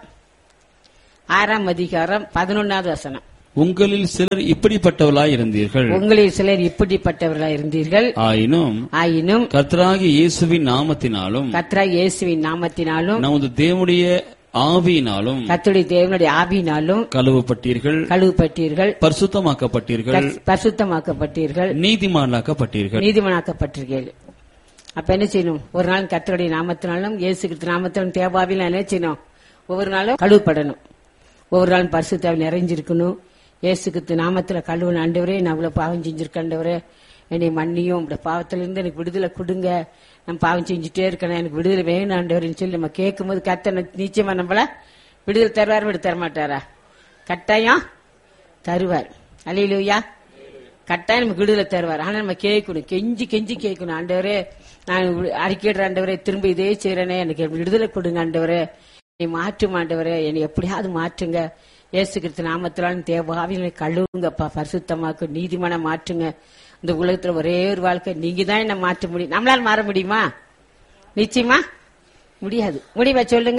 ஆறாம் அதிகாரம் பதினொன்னாவது வசனம். உங்களில் சிலர் இப்படிப்பட்டவர்களாய் இருந்தீர்கள். உங்களில் சிலர் இப்படிப்பட்டவர்களாய் இருந்தீர்கள். ஆயினும் ஆயினும் கர்த்தராகிய இயேசுவின் நாமத்தினாலும் கர்த்தராகிய இயேசுவின் நாமத்தினாலும் நமது தேவனுடைய ஆவியினாலும் கர்த்தருடைய தேவனுடைய ஆவியினாலும் கழுவப்பட்டீர்கள், கழுவப்பட்டீர்கள், பரிசுத்தமாக்கப்பட்டீர்கள், பரிசுத்தமாக்கப்பட்டீர்கள், நீதிமானாக்கப்பட்டீர்கள். நீதிமானாக்கப்பட்டீர்கள். அப்ப என்ன செய்யணும்? ஒரு நாள் கர்த்தருடைய நாமத்தினாலும் இயேசு கிறிஸ்து நாமத்தினாலும் தேவாவில என்ன செய்யணும்? ஒவ்வொரு நாளும் கழுவப்படணும். ஒவ்வொரு நாளும் பரிசுத்தாவில் நிறைஞ்சிருக்கணும். இயேசு கிறிஸ்து நாமத்துல கழுவன. ஆண்டவரே, நான் அவ்வளவு பாவம் செஞ்சிருக்கேன், என்னை மன்னியும், இந்த பாவத்திலிருந்து எனக்கு விடுதலை கொடுங்க, நான் பாவம் செஞ்சுட்டே இருக்கேன், எனக்கு விடுதலை வேணும் ஆண்டவரேன்னு சொல்லி நம்ம கேட்கும் போது கர்த்தர் நிச்சயமா நம்மள விடுதலை தருவார். விடு தர மாட்டாரா? கட்டாயம் தருவார். அல்லேலூயா. கட்டாயம் நமக்கு விடுதலை தருவார். ஆனா நம்ம கேட்கணும், கெஞ்சி கெஞ்சி கேட்கணும். ஆண்டவரே, நான் அறிக்கையிடுற ஆண்டவரே, திரும்ப இதே செய்யறேனே, எனக்கு விடுதலை கொடுங்க ஆண்டவரே, என்னை மாற்றும் ஆண்டவரே, என்னை எப்படியாவது மாற்றுங்க. இயேசு கிறிஸ்து நாமத்தினாலும் தேவாவில கழுவுங்கப்பா, பரிசுத்தமாக்கு, நீதிமான மாற்றுங்க. இந்த உலகத்துல ஒரே ஒரு வாழ்க்கை நீங்க தான் என்ன மாற்ற முடியும். நம்மளால மாற முடியுமா? நிச்சயமா முடியாது. முடிவா சொல்லுங்க.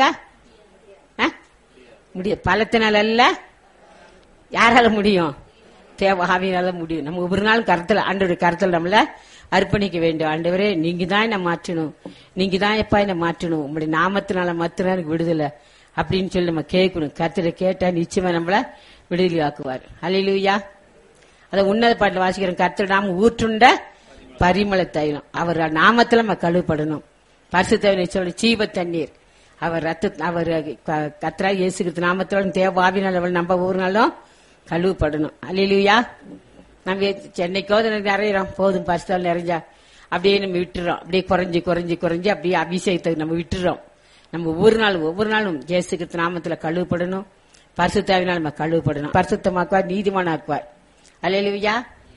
முடியாது. பலத்தினால அல்ல, யாரால முடியும்? தேவாவினால முடியும். நம்ம ஒவ்வொரு நாள் கருத்துல, ஆண்டவருடைய கருத்துல நம்மள அர்ப்பணிக்க வேண்டும். ஆண்டவரே, நீங்க தான் என்ன மாற்றணும், நீங்க தான் எப்பா என்ன மாற்றணும், உங்களுடைய நாமத்தினால மாத்திரம் எனக்கு விடுதலை அப்படின்னு சொல்லி நம்ம கேட்கணும். கர்த்தரை கேட்டா நிச்சயமா நம்மள விடுதலை ஆக்குவார். அல்லேலூயா. அத உன்னத பாட்டுல வாசிக்கிறோம், கர்த்தர் நாம ஊற்றுண்ட பரிமள தைலம், அவர் நாமத்துல நம்ம கழுவப்படணும். பரிசுத்த சொல்லி ஜீவ தண்ணீர், அவர் ரத்த, அவர் கர்த்தரா இயேசு கிறிஸ்து நாமத்தோட தேவாவினால் அவள் நம்ம ஒவ்வொரு நாளும் கழுவப்படணும். அல்லேலூயா. நம்ம சென்னைக்கோ நிறையிறோம், போதும் பரிசுத்தால் நிறைஞ்சா அப்படியே நம்ம விட்டுறோம். அப்படியே குறைஞ்சி குறைஞ்சி குறைஞ்சி அப்படியே அபிஷேகத்தை நம்ம விட்டுறோம். நம்ம ஒவ்வொரு நாளும் ஒவ்வொரு நாளும் இயேசு கிறிஸ்து நாமத்துல கழுவப்படணும். பரிசுத்தாவினால் நம்ம கழுவப்படணும். பரிசுத்தமாக்குவார், நீதிமானாக்குவார். அல்லேலூயா.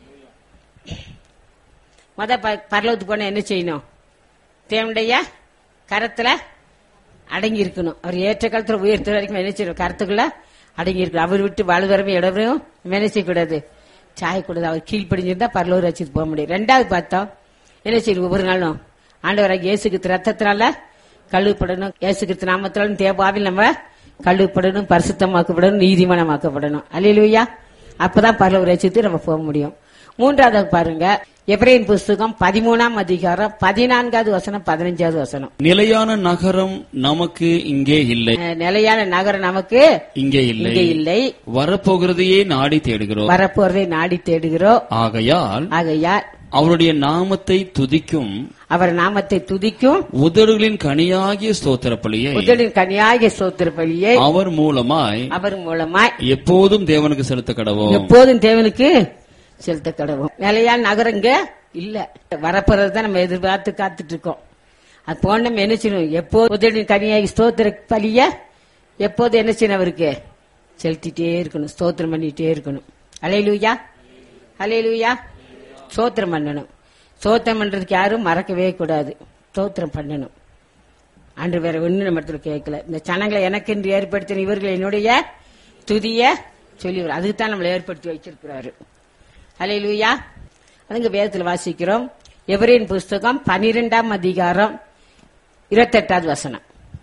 மொத பரலோகத்துக்கு போனா என்ன செய்யணும்? தேவனுடைய கரத்துல அடங்கி இருக்கணும். அவர் ஏற்ற காலத்துல உயர்த்த வரைக்கும் என்ன செய்யணும்? கருத்துக்குள்ள அடங்கி இருக்கணும். அவர் விட்டு வலுவரமே இடவரையும் என்ன செய்யக்கூடாது? சாயக்கூடாது. அவர் கீழ்ப்படிஞ்சிருந்தா பரலோக ரசித்து போக முடியும். ரெண்டாவது பார்த்தோம், என்ன செய்யணும்? ஒவ்வொரு நாளும் ஆண்டவராக இயேசு கிறிஸ்து ரத்தத்தினால கழுவப்படணும். இயேசு கிறிஸ்து நாமத்தினாலும் தேவாவில் நம்ம கழுவப்படணும், பரிசுத்தமாக்கப்படணும், நீதிமானமாக்கப்படணும். அல்லேலூயா. அப்பதான் பரலோக ரசித்து நம்ம போக முடியும். மூன்றாவது பாருங்க, எபிரேயர் புஸ்தகம் பதிமூணாம் அதிகாரம் பதினான்காவது வசனம், பதினஞ்சாவது வசனம். நிலையான நகரம் நமக்கு இங்கே இல்லை. நிலையான நகரம் நமக்கு இங்கே இல்லை இல்லை. வரப்போகிறதையே நாடி தேடுகிறோம். வரப்போறதை நாடி தேடுகிறோம். ஆகையால் ஆகையால் அவருடைய நாமத்தை துதிக்கும், அவர் நாமத்தை துதிக்கும் உதடுகளின் கனியாகிய ஸ்தோத்திர பலியை, உதடுகளின் கனியாகிய ஸ்தோத்திர பலியை அவர் மூலமாய் அவர் மூலமாய் எப்போதும் தேவனுக்கு செலுத்த கடவோம். எப்போதும் தேவனுக்கு செலுத்த கடவோம். நிலையான நகரங்க இல்ல, வரப்போறதுதான் நம்ம எதிர்பார்த்து காத்துட்டு இருக்கோம். அது போன நம்ம என்ன செய்யணும்? எப்போது உதடுகளின் கனியாகி ஸ்தோத்திர பலிய எப்போது என்ன செய்யணும்? அவருக்கு செலுத்திட்டே இருக்கணும், ஸ்தோத்திரம் பண்ணிட்டே இருக்கணும். அல்லேலூயா. அல்லேலூயா. ஸ்தோத்திரம் பண்ணணும். ஸ்தோத்திரம் பண்றதுக்கு யாரும் மறக்கவே கூடாது. ஸ்தோத்திரம் பண்ணணும். அன்று வேற ஒண்ணு நம்ம இடத்துல கேட்கல. இந்த சனங்களை எனக்கு என்று ஏற்படுத்தின இவர்கள் என்னுடைய துதிய சொல்லி, அதுக்குத்தான் நம்மளை ஏற்படுத்தி வச்சிருக்கிறாரு. அல்லேலூயா. அதுங்க வேதத்துல வாசிக்கிறோம். எபிரேயர் புஸ்தகம் பனிரெண்டாம் அதிகாரம் இருபத்தெட்டாவது வசனம்.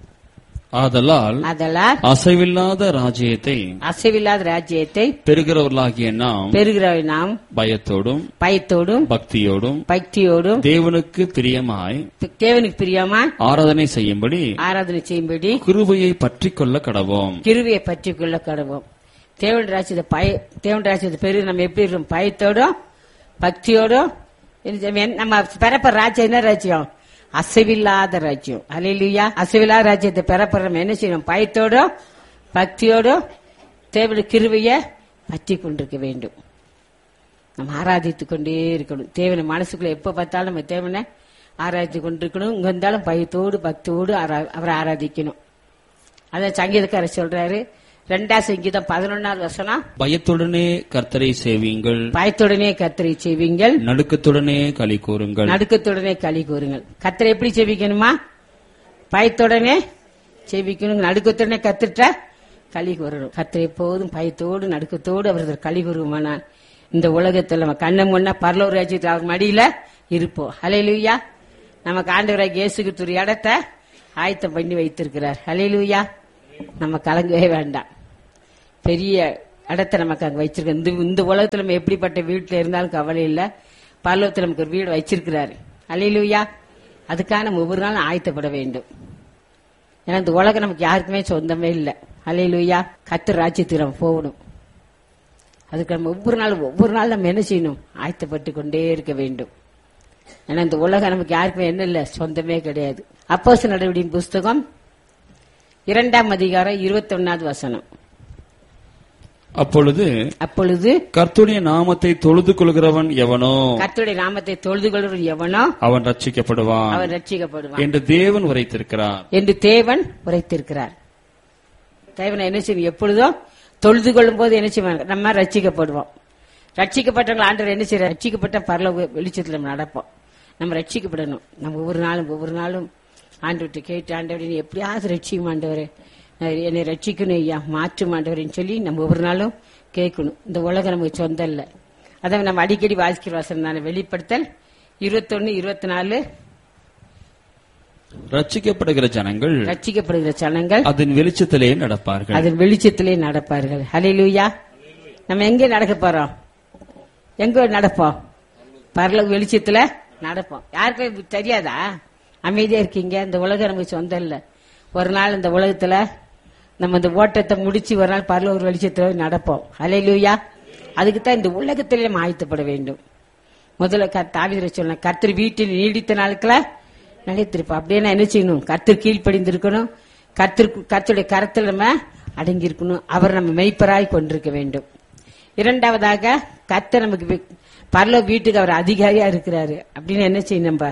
ஆதலால் ஆதலால் அசைவில்லாத ராஜ்யத்தை அசைவில்லாத ராஜ்யத்தை பெறுகிறவர்களாகிய நாம் பெறுகிற நாம் பயத்தோடும் பயத்தோடும் பக்தியோடும் பக்தியோடும் தேவனுக்கு பிரியமாய் தேவனுக்கு பிரியமாய் ஆராதனை செய்யும்படி ஆராதனை செய்யும்படி கிருபையை பற்றிக் கொள்ள கடவோம். கிருபையை பற்றிக் கொள்ள கடவோம். தேவன் ராஜ்யத்தை பய தேவன் ராஜ்யத்தை பெரு நம்ம எப்படி இருக்கோம்? பயத்தோடும் பக்தியோடும். நம்ம பெறப்ப ராஜ்யம் என்ன ராஜ்யம்? அசைவில்லாத ராஜ்யம். அல்லேலூயா. அசைவில்லாத ராஜ்யத்தை பெறப்படுற என்ன செய்யணும்? பயத்தோடும் பக்தியோடும் தேவனுடைய கிருபையை பற்றி கொண்டிருக்க வேண்டும். நம்ம ஆராதித்துக் கொண்டே இருக்கணும். தேவனை மனசுக்குள்ள எப்ப பார்த்தாலும் நம்ம தேவனை ஆராதித்துக் கொண்டிருக்கணும். இங்க இருந்தாலும் பயத்தோடு பக்தியோடு அவரை ஆராதிக்கணும். அதான் சங்கீதக்காரர் சொல்றாரு, ரெண்டாம் சங்கீதம் பதினொன்னாவது வசனம், பயத்துடனே கர்த்தரை சேவியுங்கள், பயத்துடனே கர்த்தரை செய்வீங்கள், நடுக்கத்துடனே களி கூறுங்கள். நடுக்கத்துடனே களி கூறுங்கள். கர்த்தரை எப்படி செவிக்கணுமா? பயத்துடனே செவிக்கணும். நடுக்கத்துடனே கத்துட்ட களி கூறணும். கர்த்தரை எப்போதும் பயத்தோடு நடுக்கத்தோடு அவரது களி கூறுமானால் இந்த உலகத்துல நம்ம கண்ணம் முன்னா பரலோக ராஜ்யத்தில் அவர் மடியில இருப்போம். ஹல்லேலூயா. நமக்கு ஆண்டவராகிய இயேசு கிறிஸ்து ஒரு இடத்தை ஆயத்தம் பண்ணி வைத்திருக்கிறார். ஹல்லேலூயா. நம்ம கலங்கவே வேண்டாம். பெரிய இடத்தை நமக்கு அங்க வச்சிருக்க. இந்த இந்த உலகத்துல நம்ம எப்படிப்பட்ட வீட்டுல இருந்தாலும் கவலை இல்லை. பரலோகத்துல நமக்கு ஒரு வீடு வச்சிருக்கிறாரு. ஹல்லேலூயா. அதுக்காக நம்ம ஒவ்வொரு நாளும் ஆயத்தப்பட வேண்டும். ஏன்னா இந்த உலகம் நமக்கு யாருக்குமே சொந்தமே இல்லை. ஹல்லேலூயா. கர்த்தர் ராஜ்யத்துக்கு நம்ம போகணும். அதுக்கு நம்ம ஒவ்வொரு நாளும் ஒவ்வொரு நாள் நம்ம என்ன செய்யணும்? ஆயத்தப்பட்டு கொண்டே இருக்க வேண்டும். ஏன்னா இந்த உலகம் நமக்கு யாருக்குமே என்ன இல்லை, சொந்தமே கிடையாது. அப்போஸ்தலர் நடவடிக்கையின் புஸ்தகம் இரண்டாம் அதிகாரம் இருபத்தி ஒன்னாவது வசனம். அப்பொழுது அப்பொழுது கர்த்தருடைய நாமத்தை தொழுது கொள்கிறவன் எவனோ, கர்த்தருடைய நாமத்தை தொழுது கொள்கிறவன் எவனோ அவன் ரட்சிக்கப்படுவான் அவன் ரட்சிக்கப்படுவான் என்று தேவன் உரைத்திருக்கிறார் என்று தேவன் உரைத்திருக்கிறார். தேவனை என்ன செய்யும்? எப்பொழுதும் தொழுது கொள்ளும் போது என்ன செய்வாங்க? நம்ம ரட்சிக்கப்படுவோம். ரட்சிக்கப்பட்டவங்க ஆண்டவர் என்ன செய்யற? ரட்சிக்கப்பட்ட பரலோக வெளிச்சத்தில் நம்ம நடப்போம். நம்ம ரட்சிக்கப்படணும். நம்ம ஒவ்வொரு நாளும் ஒவ்வொரு நாளும் ஆண்டவர்கிட்ட கேட்டு, ஆண்டவரை நீ எப்படியாவது ரட்சிக்கும் ஆண்டவரே, என்னை ரட்சிக்கணும் ஐயா, மாற்றும் ஆண்டவரேன்னு சொல்லி நம்ம ஒவ்வொரு நாளும் கேட்கணும். இந்த உலகம் நமக்கு சொந்தம் இல்லை. அதை நம்ம அடிக்கடி வாசிக்கிற வசனம் தானே வெளிப்படுத்தல் இருபத்தொன்னு இருபத்தி நாலு. ரட்சிக்கப்படுகிற ஜனங்கள் ரட்சிக்கப்படுகிற ஜனங்கள் அதன் வெளிச்சத்திலே நடப்பார்கள் அதன் வெளிச்சத்திலே நடப்பார்கள். ஹல்லேலூயா. நம்ம எங்க நடக்க போறோம்? எங்க நடப்போம்? பரலோக வெளிச்சத்துல நடப்போம். யாருக்கும் தெரியாதா? அமைதியா இருக்கீங்க. இந்த உலகம் நமக்கு சொந்தம் இல்லை. ஒரு நாள் இந்த உலகத்துல நம்ம இந்த ஓட்டத்தை முடிச்சு ஒரு நாள் பரலோக வெளிச்சத்துல நடப்போம். ஹல்லேலூயா. அதுக்குத்தான் இந்த உலகத்திலே நம்ம ஆயத்தப்பட வேண்டும். முதல்ல தாவீது சொன்ன, கர்த்தர் வீட்டில் நீடித்த நாட்கள நிலைத்திருப்போம். அப்படியே என்ன செய்யணும்? கர்த்தர் கீழ்ப்படிந்திருக்கணும். கர்த்தர் கர்த்தருடைய கரத்தில் நம்ம அடங்கி இருக்கணும். அவர் நம்ம மெய்ப்பராய் கொண்டிருக்க வேண்டும். இரண்டாவதாக, கர்த்தர் நமக்கு பரலோக வீட்டுக்கு அவர் அதிகாரியா இருக்கிறாரு. அப்படின்னு என்ன செய்யணும்? நம்ம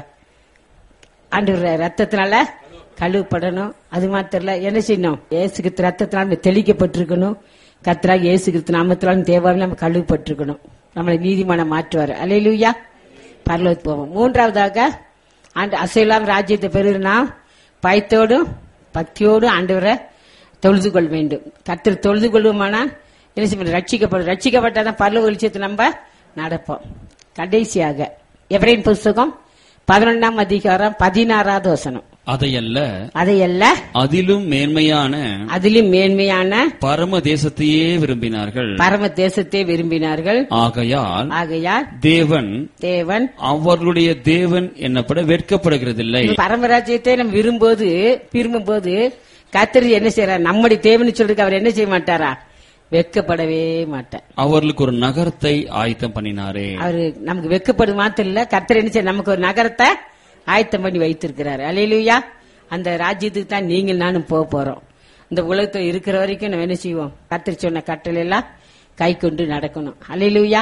ஆண்டவர் ரத்தத்தினால கழுவப்படணும். அது மாத்திரம் என்ன செய்யணும்? இயேசு கிறிஸ்து ரத்தத்தினால தெளிக்கப்பட்டிருக்கணும். கர்த்தராகிய இயேசு கிறிஸ்து நாமத்தினால தேவாவில் நம்ம கழுவப்பட்டிருக்கணும். நம்மளை நீதிமானம் மாற்றுவார். அல்லேலூயா. பரலோகத்துக்கு போவோம். மூன்றாவதாக, ஆண்டு அசையலாம் ராஜ்யத்தை பெறுனா பயத்தோடும் பக்தியோடும் ஆண்டவரை தொழுது கொள்ள வேண்டும். கர்த்தர் தொழுது கொள்வோமானா என்ன செய்ய? ரட்சிக்கப்படும். ரட்சிக்கப்பட்டாதான் பரலோக வெளிச்சத்தை நம்ம நடப்போம். கடைசியாக எபிரேயர் புஸ்தகம் பதினொன்னாம் அதிகாரம் பதினாறாவது வசனம். அதையல்ல அதையல்ல அதிலும் மேன்மையான அதிலும் மேன்மையான பரம தேசத்தையே விரும்பினார்கள் பரம தேசத்தை விரும்பினார்கள். ஆகையால் ஆகையால் தேவன் தேவன் அவர்களுடைய தேவன் என்னப்பட வெட்கப்படுகிறதில்லை. பரமராஜ்யத்தை நம்ம விரும்போது விரும்பும் போது கர்த்தர் என்ன செய்யறார்? நம்முடைய தேவன் சொல்றதுக்கு அவர் என்ன செய்ய மாட்டாரா? வெட்கப்படவே மாட்டார். அவர்களுக்கு ஒரு நகரத்தை ஆயத்தம் பண்ணினாரே. அவரு நமக்கு வெட்கப்படும் மாத்திரம் இல்ல, கர்த்தர் என்ன செய்ய நமக்கு ஒரு நகரத்தை ஆயத்தம் பண்ணி வைத்திருக்கிறார். அல்லேலூயா. அந்த ராஜ்யத்துக்கு தான் நீங்கள் நானும் போக போறோம். இந்த உலகத்தில் இருக்கிற வரைக்கும் நம்ம என்ன செய்வோம்? கர்த்தர் சொன்ன கட்டளை எல்லாம் கை கொண்டு நடக்கணும். அல்லேலூயா.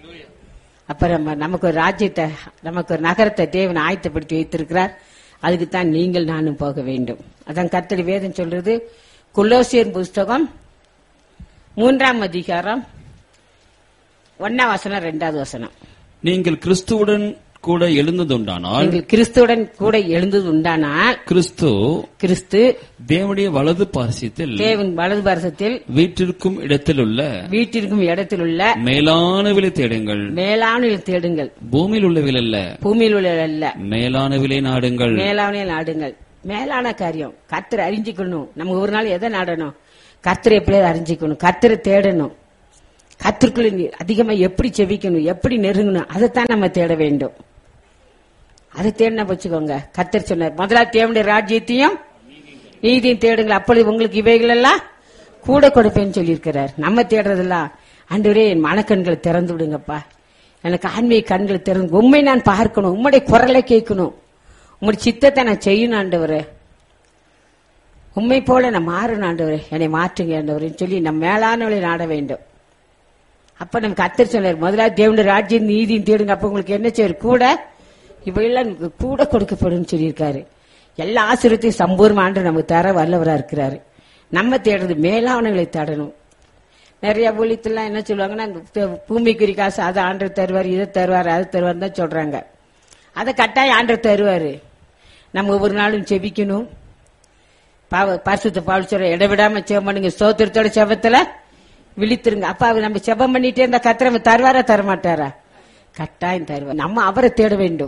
அப்புறம் நமக்கு ஒரு ராஜ்யத்தை, நமக்கு ஒரு நகரத்தை தேவன் ஆயத்தப்படுத்தி வைத்திருக்கிறார். அதுக்கு தான் நீங்கள் நானும் போக வேண்டும். அதான் கர்த்தர் வேதம் சொல்றது. கொலோசியர் புஸ்தகம் மூன்றாம் அதிகாரம் ஒன்னாம் வசனம் ரெண்டாவது வசனம். நீங்கள் கிறிஸ்துவுடன் கூட எழுந்ததுண்டானால் கிறிஸ்துவுடன் கூட எழுந்தது உண்டானால் கிறிஸ்து கிறிஸ்து தேவனுடைய வலது பாரசத்தில் தேவன் வலது பாரசத்தில் வீட்டிற்கும் இடத்தில் உள்ள வீட்டிற்கும் இடத்தில் உள்ள மேலானவிலை தேடுங்கள். மேலானவிலை தேடுங்கள். பூமியில் உள்ளவில் அல்ல, பூமியில் உள்ள அல்ல, மேலானவிலை நாடுங்கள். மேலான நாடுங்கள். மேலான காரியம் கர்த்தரை அறிஞ்சிக்கணும். நம்ம ஒரு நாள் எதை நாடணும்? கர்த்தரை எப்படியாவது அறிஞ்சிக்கணும். கர்த்தரை தேடணும். கர்த்தருக்குள்ள அதிகமா எப்படி செவிக்கணும், எப்படி நெருங்கணும், அதைத்தான் நம்ம தேட வேண்டும். அதை தேடினா வச்சுக்கோங்க. கர்த்தர் சொன்னார், முதலாவது தேவனுடைய ராஜ்யத்தையும் நீதியும் தேடுங்கள், அப்பொழுது உங்களுக்கு இவைகள் எல்லாம் கூட கொடுப்பேன்னு சொல்லியிருக்கிறார். நம்ம தேடுறதெல்லாம் ஆண்டவரே என் மனக்கண்களை திறந்து விடுங்கப்பா, எனக்கு ஆன்மீக கண்களை திறந்து, உண்மை நான் பார்க்கணும், உம்முடைய குரலை கேட்கணும், உங்களுடைய சித்தத்தை நான் செய்யணும் ஆண்டவரே, உண்மை போல நான் மாறணும் ஆண்டவரே, என்னை மாற்றுங்க ஆண்டவரேன்னு சொல்லி நம்ம மேலானவளை நாட வேண்டும். அப்ப நம்ம கர்த்தர் சொன்னார், முதலாவது தேவனுடைய ராஜ்யம் நீதியும் தேடுங்க, அப்ப உங்களுக்கு என்ன செய்யும்? கூட இவையெல்லாம் கூட கொடுக்கப்படும் சொல்லியிருக்காரு. எல்லா ஆசீர்வாதத்தையும் சம்பூர்ண ஆண்டு நமக்கு தர வல்லவரா இருக்கிறாரு. நம்ம தேடுறது மேலானவங்களை தேடணும். நிறைய ஊழியத்துலாம் என்ன சொல்லுவாங்கன்னா, பூமிக்குரிய காசு அதை ஆண்டவர் தருவார், இதை தருவார், அது தருவார் தான் சொல்றாங்க. அதை கட்டாயம் ஆண்டவர் தருவாரு. நம்ம ஒவ்வொரு நாளும் செபிக்கணும். பரிசுத்த பவுல் சொல்ற, இடைவிடாம செபம் பண்ணுங்க, ஸ்தோத்திரத்தோட செபத்துல விழித்திருங்க. அப்ப அவர் நம்ம செபம் பண்ணிட்டே இருந்தா கர்த்தர் தருவாரா தரமாட்டாரா? கட்டாயம் தருவார். நம்ம அவரை தேட வேண்டும்,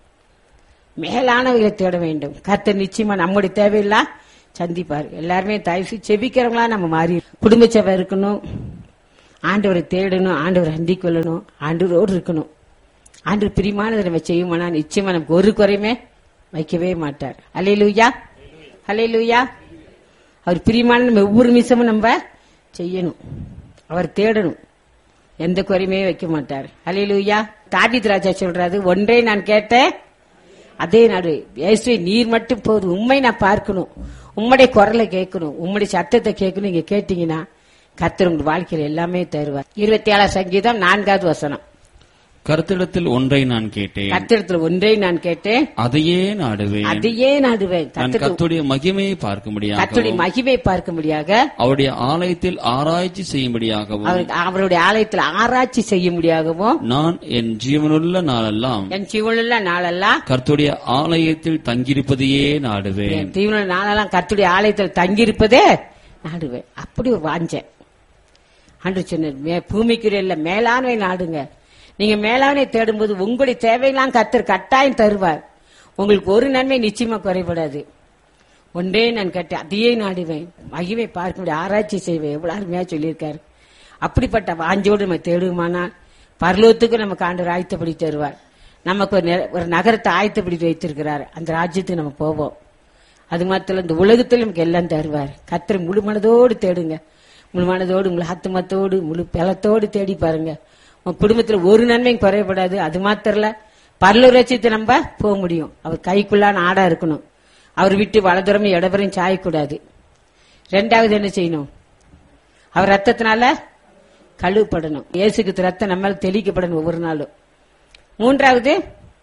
மேலானவர்களை தேட வேண்டும். கர்த்தர் நிச்சயமா நம்முடைய தேவையில்லாம் சந்திப்பார். எல்லாருமே தயவு செபிக்கிறவங்களா நம்ம மாறி குடும்ப சேவை இருக்கணும். ஆண்டவரை தேடணும், ஆண்டவரை அண்டி கொள்ளணும், ஆண்டவரோடு இருக்கணும். ஆண்டவர் பிரியமானதை நம்ம செய்யுமானா நிச்சயமா நமக்கு ஒரு குறையுமே வைக்கவே மாட்டார். அல்லேலூயா, அல்லேலூயா. அவர் பிரியமான நம்ம ஒவ்வொரு நிமிஷமும் நம்ம செய்யணும், அவர் தேடணும், எந்த குறையுமே வைக்க மாட்டார். அல்லேலூயா. தாவீது ராஜா சொல்றாரு, ஒன்றே நான் கேட்டேன் அதே நாடு, இயேசுவே நீர் மட்டும் போதும், உண்மை நான் பார்க்கணும், உம்முடைய குரலை கேட்கணும், உம்முடைய சத்தத்தை கேட்கணும். நீங்க கேட்டீங்கன்னா கர்த்தர் உங்க வாழ்க்கையில எல்லாமே தருவார். இருபத்தி ஏழாம் சங்கீதம் நான்காவது வசனம். கர்த்தரிடத்தில் ஒன்றை நான் கேட்டேன், கர்த்தரிடத்தில் ஒன்றை நான் கேட்டேன், அதையே நாடுவேன், அதையே நாடுவேன். கர்த்தருடைய மகிமையை பார்க்க முடியாது, கர்த்தருடைய மகிமையை பார்க்க முடியாக, அவருடைய ஆலயத்தில் ஆராய்ச்சி செய்யும்படியாகவும், அவருடைய ஆலயத்தில் ஆராய்ச்சி செய்ய முடியாகவும், நான் என் ஜீவனுள்ள நாளெல்லாம் என் ஜீவனுள்ள நாளெல்லாம் கர்த்தருடைய ஆலயத்தில் தங்கியிருப்பதையே நாடுவேன். ஜீவனுள்ள நாளெல்லாம் கர்த்தருடைய ஆலயத்தில் தங்கியிருப்பதே நாடுவேன். அப்படி ஒரு வாஞ்சேன். ஆண்டு சொன்ன பூமிக்குரிய மேலானவை நாடுங்க. நீங்க மேலானவை தேடும்போது உங்களுடைய தேவையெல்லாம் கர்த்தர் கட்டாயம் தருவார். உங்களுக்கு ஒரு நன்மை நிச்சயமா குறைபடாது. ஒன்றே நான் கேட்டேன் அதையே நாடுவேன், மகிமை பார்க்க முடியும், ஆராய்ச்சி செய்வேன். எவ்வளவு அருமையா சொல்லியிருக்காரு. அப்படிப்பட்ட வாஞ்சோடு நம்ம தேடுவோமானால் பரலோகத்துக்கு நமக்கு ஆண்டவர் ஆயத்தப்படி தருவார். நமக்கு ஒரு நகரத்தை ஆயத்தப்படி வைத்திருக்கிறார். அந்த ராஜ்யத்துக்கு நம்ம போவோம். அது மாத்திரம் இந்த உலகத்தில் நமக்கு எல்லாம் தருவார். கர்த்தர் முழு மனதோடு தேடுங்க, முழு மனதோடு முழு ஆத்துமத்தோடு முழு பலத்தோடு தேடி பாருங்க. உங்க குடும்பத்துல ஒரு நன்மையும் குறையப்படாது. அது மாத்திரல பரலோக ராஜ்யத்தை நம்ம போக முடியும். அவர் கைக்குள்ளான ஆடா இருக்கணும். அவர் விட்டு வலதுறமும் இடவரையும் சாயக்கூடாது. ரெண்டாவது என்ன செய்யணும்? அவர் ரத்தத்தினால கழுவப்படணும். இயேசுக்கு ரத்தம் நம்ம தெளிக்கப்படணும் ஒவ்வொரு நாளும். மூன்றாவது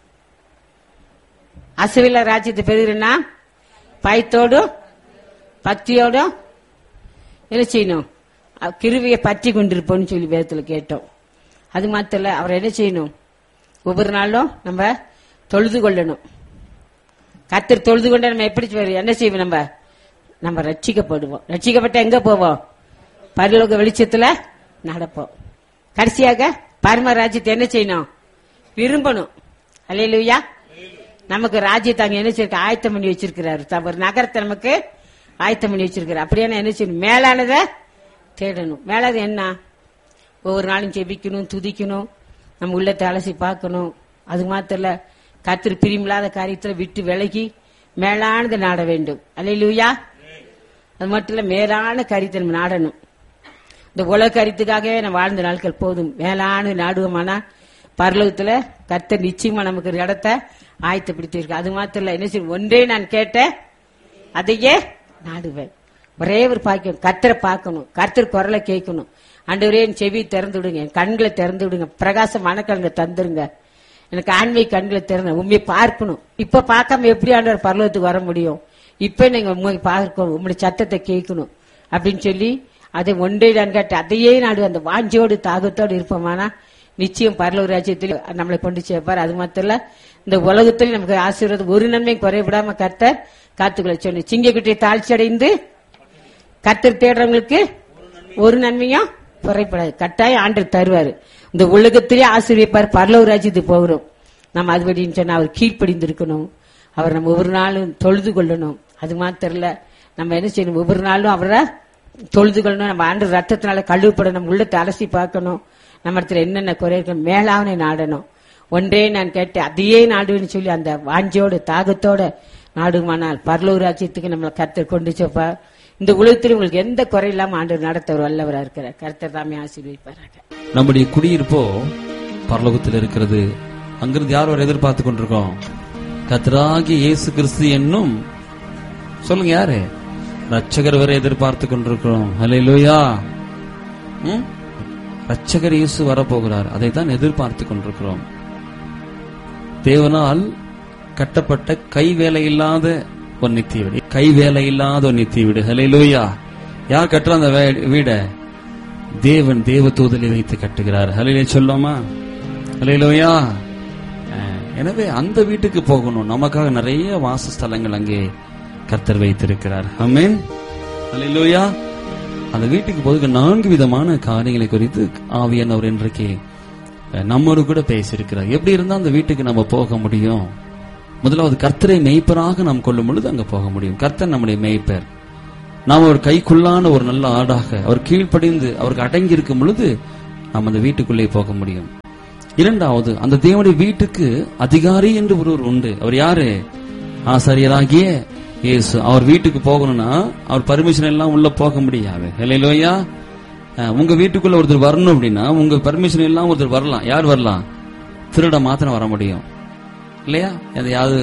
அசுவில ராஜ்யத்தை பெறுகிறேன்னா பயத்தோடும் பக்தியோடும் என்ன செய்யணும்? கிருவியை பற்றி கொண்டிருப்போம்னு சொல்லி வேதத்துல கேட்டோம். அது மாத்திர அவர் என்ன செய்யணும்? ஒவ்வொரு நாளும் நம்ம தொழுது கொள்ளணும். கர்த்தர் தொழுது கொண்ட நம்ம எப்படி என்ன செய்வோம்? நம்ம நம்ம ரட்சிக்கப்படுவோம். ரட்சிக்கப்பட்ட எங்க போவோம்? பரலோக வெளிச்சத்துல நடப்போம். கடைசியாக பரம ராஜ்யத்தை என்ன செய்யணும்? விரும்பணும். அல்லேலூயா. நமக்கு ராஜ்யத்தை அங்க என்ன செய்ய ஆயத்தம் பண்ணி வச்சிருக்கிறாரு. ஒரு நகரத்தை நமக்கு ஆயத்தம் பண்ணி வச்சிருக்கிறார். அப்படியே என்ன செய்யணும்? மேலானதை தேடணும். மேலானது என்ன? ஒவ்வொரு நாளும் ஜெபிக்கணும், துதிக்கணும், நம்ம உள்ளத்தை அலசி பார்க்கணும். அது மாத்திர கர்த்தர் பிரியமில்லாத காரியத்துல விட்டு விலகி மேலானதை நாட வேண்டும். அல்லேலூயா. அது மட்டும் இல்ல, மேலான காரியத்தை நம்ம நாடணும். இந்த உலக காரியத்துக்காகவே நம்ம வாழ்ந்த நாட்கள் போதும். மேலான நாடுவோமானா பரலோகத்துல கர்த்தர் நிச்சயமா நமக்கு ஒரு இடத்தை ஆயத்தப்படுத்திருக்கு. அது மாத்திரம் இல்ல, என்ன செய்யும்? ஒன்றே நான் கேட்டேன் அதையே நாடுவேன். ஒரே ஒரு பாக்கியம், கர்த்தரை பார்க்கணும், கர்த்தர் குரலை கேட்கணும். ஆண்டவரே என் செவி திறந்து விடுங்க, என் கண்களை திறந்து விடுங்க, பிரகாசமான கண்களை தந்துருங்க, எனக்கு ஆண்மை கண்களை திறந்த உண்மையை பார்க்கணும். இப்ப பார்க்காம எப்படி ஆண்டவர் பரலோகத்துக்கு வர முடியும்? இப்ப நீங்க உண்மை பார்க்கணும், உங்களுடைய சத்தத்தை கேட்கணும் அப்படின்னு சொல்லி அதை ஒன்றே நான் கேட்டு அதையே நாடு அந்த வாஞ்சியோடு தாகத்தோடு இருப்போமானா நிச்சயம் பரலோக ராஜ்யத்தில் நம்மளை கொண்டு சேர்ப்பார். அது மாத்திரம் இல்ல, இந்த உலகத்தில் நமக்கு ஆசீர்வாதம் ஒரு நன்மையும் குறைவிடாம கர்த்தர் காத்துக்களை சொல்லி சிங்கக்குட்டியை தாழ்ச்சி அடைந்து கர்த்தர் தேடுறவங்களுக்கு ஒரு நன்மையும் குறைப்படாது. கட்டாயம் ஆண்டவர் தருவாரு. இந்த உலகத்திலே ஆசீர்வதிப்பார். பரலோக ராஜ்யத்துக்கு போகிறோம் நம்ம அதுபடின்னு சொன்னா அவர் கீழ்ப்படிந்திருக்கணும். அவர் நம்ம ஒவ்வொரு நாளும் தொழுது கொள்ளணும். அது மாத்திரம் இல்ல, நம்ம என்ன செய்யணும்? ஒவ்வொரு நாளும் அவரை தொழுது கொள்ளணும். நம்ம ஆண்டு ரத்தத்தினால கழுவப்படணும், உள்ளத்தை அலசி பார்க்கணும், நம்ம இடத்துல என்னென்ன குறை இருக்கணும், மேலாவனை நாடணும். ஒன்றே நான் கேட்டேன் அதையே நாடுன்னு சொல்லி அந்த வாஞ்சியோட தாகத்தோட நாடுமானால் பரலோக ராஜ்யத்துக்கு நம்மளை கர்த்தர் கொண்டு செப்பா. இந்த உலகத்தில் உங்களுக்கு எந்த குறை இல்லாம ஆண்டவர் நடத்தவர் வல்லவரா இருக்கிறார். கர்த்தர் தாமே ஆசீர்வதிப்பாராக. நம்முடைய குடியிருப்போ பரலோகத்தில் இருக்கிறது. அங்கிருந்து யார் வரை எதிர்பார்த்து கொண்டிருக்கோம்? கர்த்தராகிய இயேசு கிறிஸ்து என்னும் சொல்லுங்க யாரு? ரட்சகர் வரை எதிர்பார்த்து கொண்டிருக்கிறோம். அல்லேலூயா. ரட்சகர் இயேசு வரப்போகிறார், அதை தான் எதிர்பார்த்து கொண்டிருக்கிறோம். தேவனால் கட்டப்பட்ட கை வேலை இல்லாத ஒரு நித்திய வீடு, கை வேலை இல்லாத ஒரு நித்திய வீடு. ஹல்லேலூயா. யார் கட்டுற அந்த வீட? தேவன் தேவ தூதலை வைத்து கட்டுகிறார். ஹல்லேலூயா சொல்லாமா? ஹல்லேலூயா. எனவே அந்த வீட்டுக்கு போகணும். நமக்காக நிறைய வாசஸ்தலங்கள் அங்கே கர்த்தர் வைத்திருக்கிறார். ஆமென். ஹல்லேலூயா. அந்த வீட்டுக்கு போதுக்கு நான்கு விதமான காரியங்களை குறித்து ஆவியானவர் இன்றைக்கு நம்மோடு கூட பேசியிருக்கிறார். எப்படி இருந்தா அந்த வீட்டுக்கு நம்ம போக முடியும்? முதலாவது, கர்த்தரை மேய்ப்பராக நாம் கொள்ளும் பொழுது அங்க போக முடியும். கர்த்தர் நம்முடைய மேய்ப்பர். நாம் ஒரு கைக்குள்ளான ஒரு நல்ல ஆடாக அவர் கீழ்ப்படிந்து அவருக்கு அடங்கி இருக்கும் பொழுது நாம் அந்த வீட்டுக்குள்ளே போக முடியும். இரண்டாவது, அந்த தேவனுடைய வீட்டுக்கு அதிகாரி என்று ஒருவர் உண்டு. அவர் யாரு? ஆசாரியராகிய இயேசு. அவர் வீட்டுக்கு போகணும்னா அவர் பர்மிஷன் எல்லாம் உள்ள போக முடியாது. ஹல்லேலூயா. உங்க வீட்டுக்குள்ள ஒருத்தர் வரணும் அப்படின்னா உங்க பர்மிஷன் எல்லாம் ஒருத்தர் வரலாம். யார் வரலாம்? திருட மாத்திரம் வர முடியும் இல்லையா? எதையாவது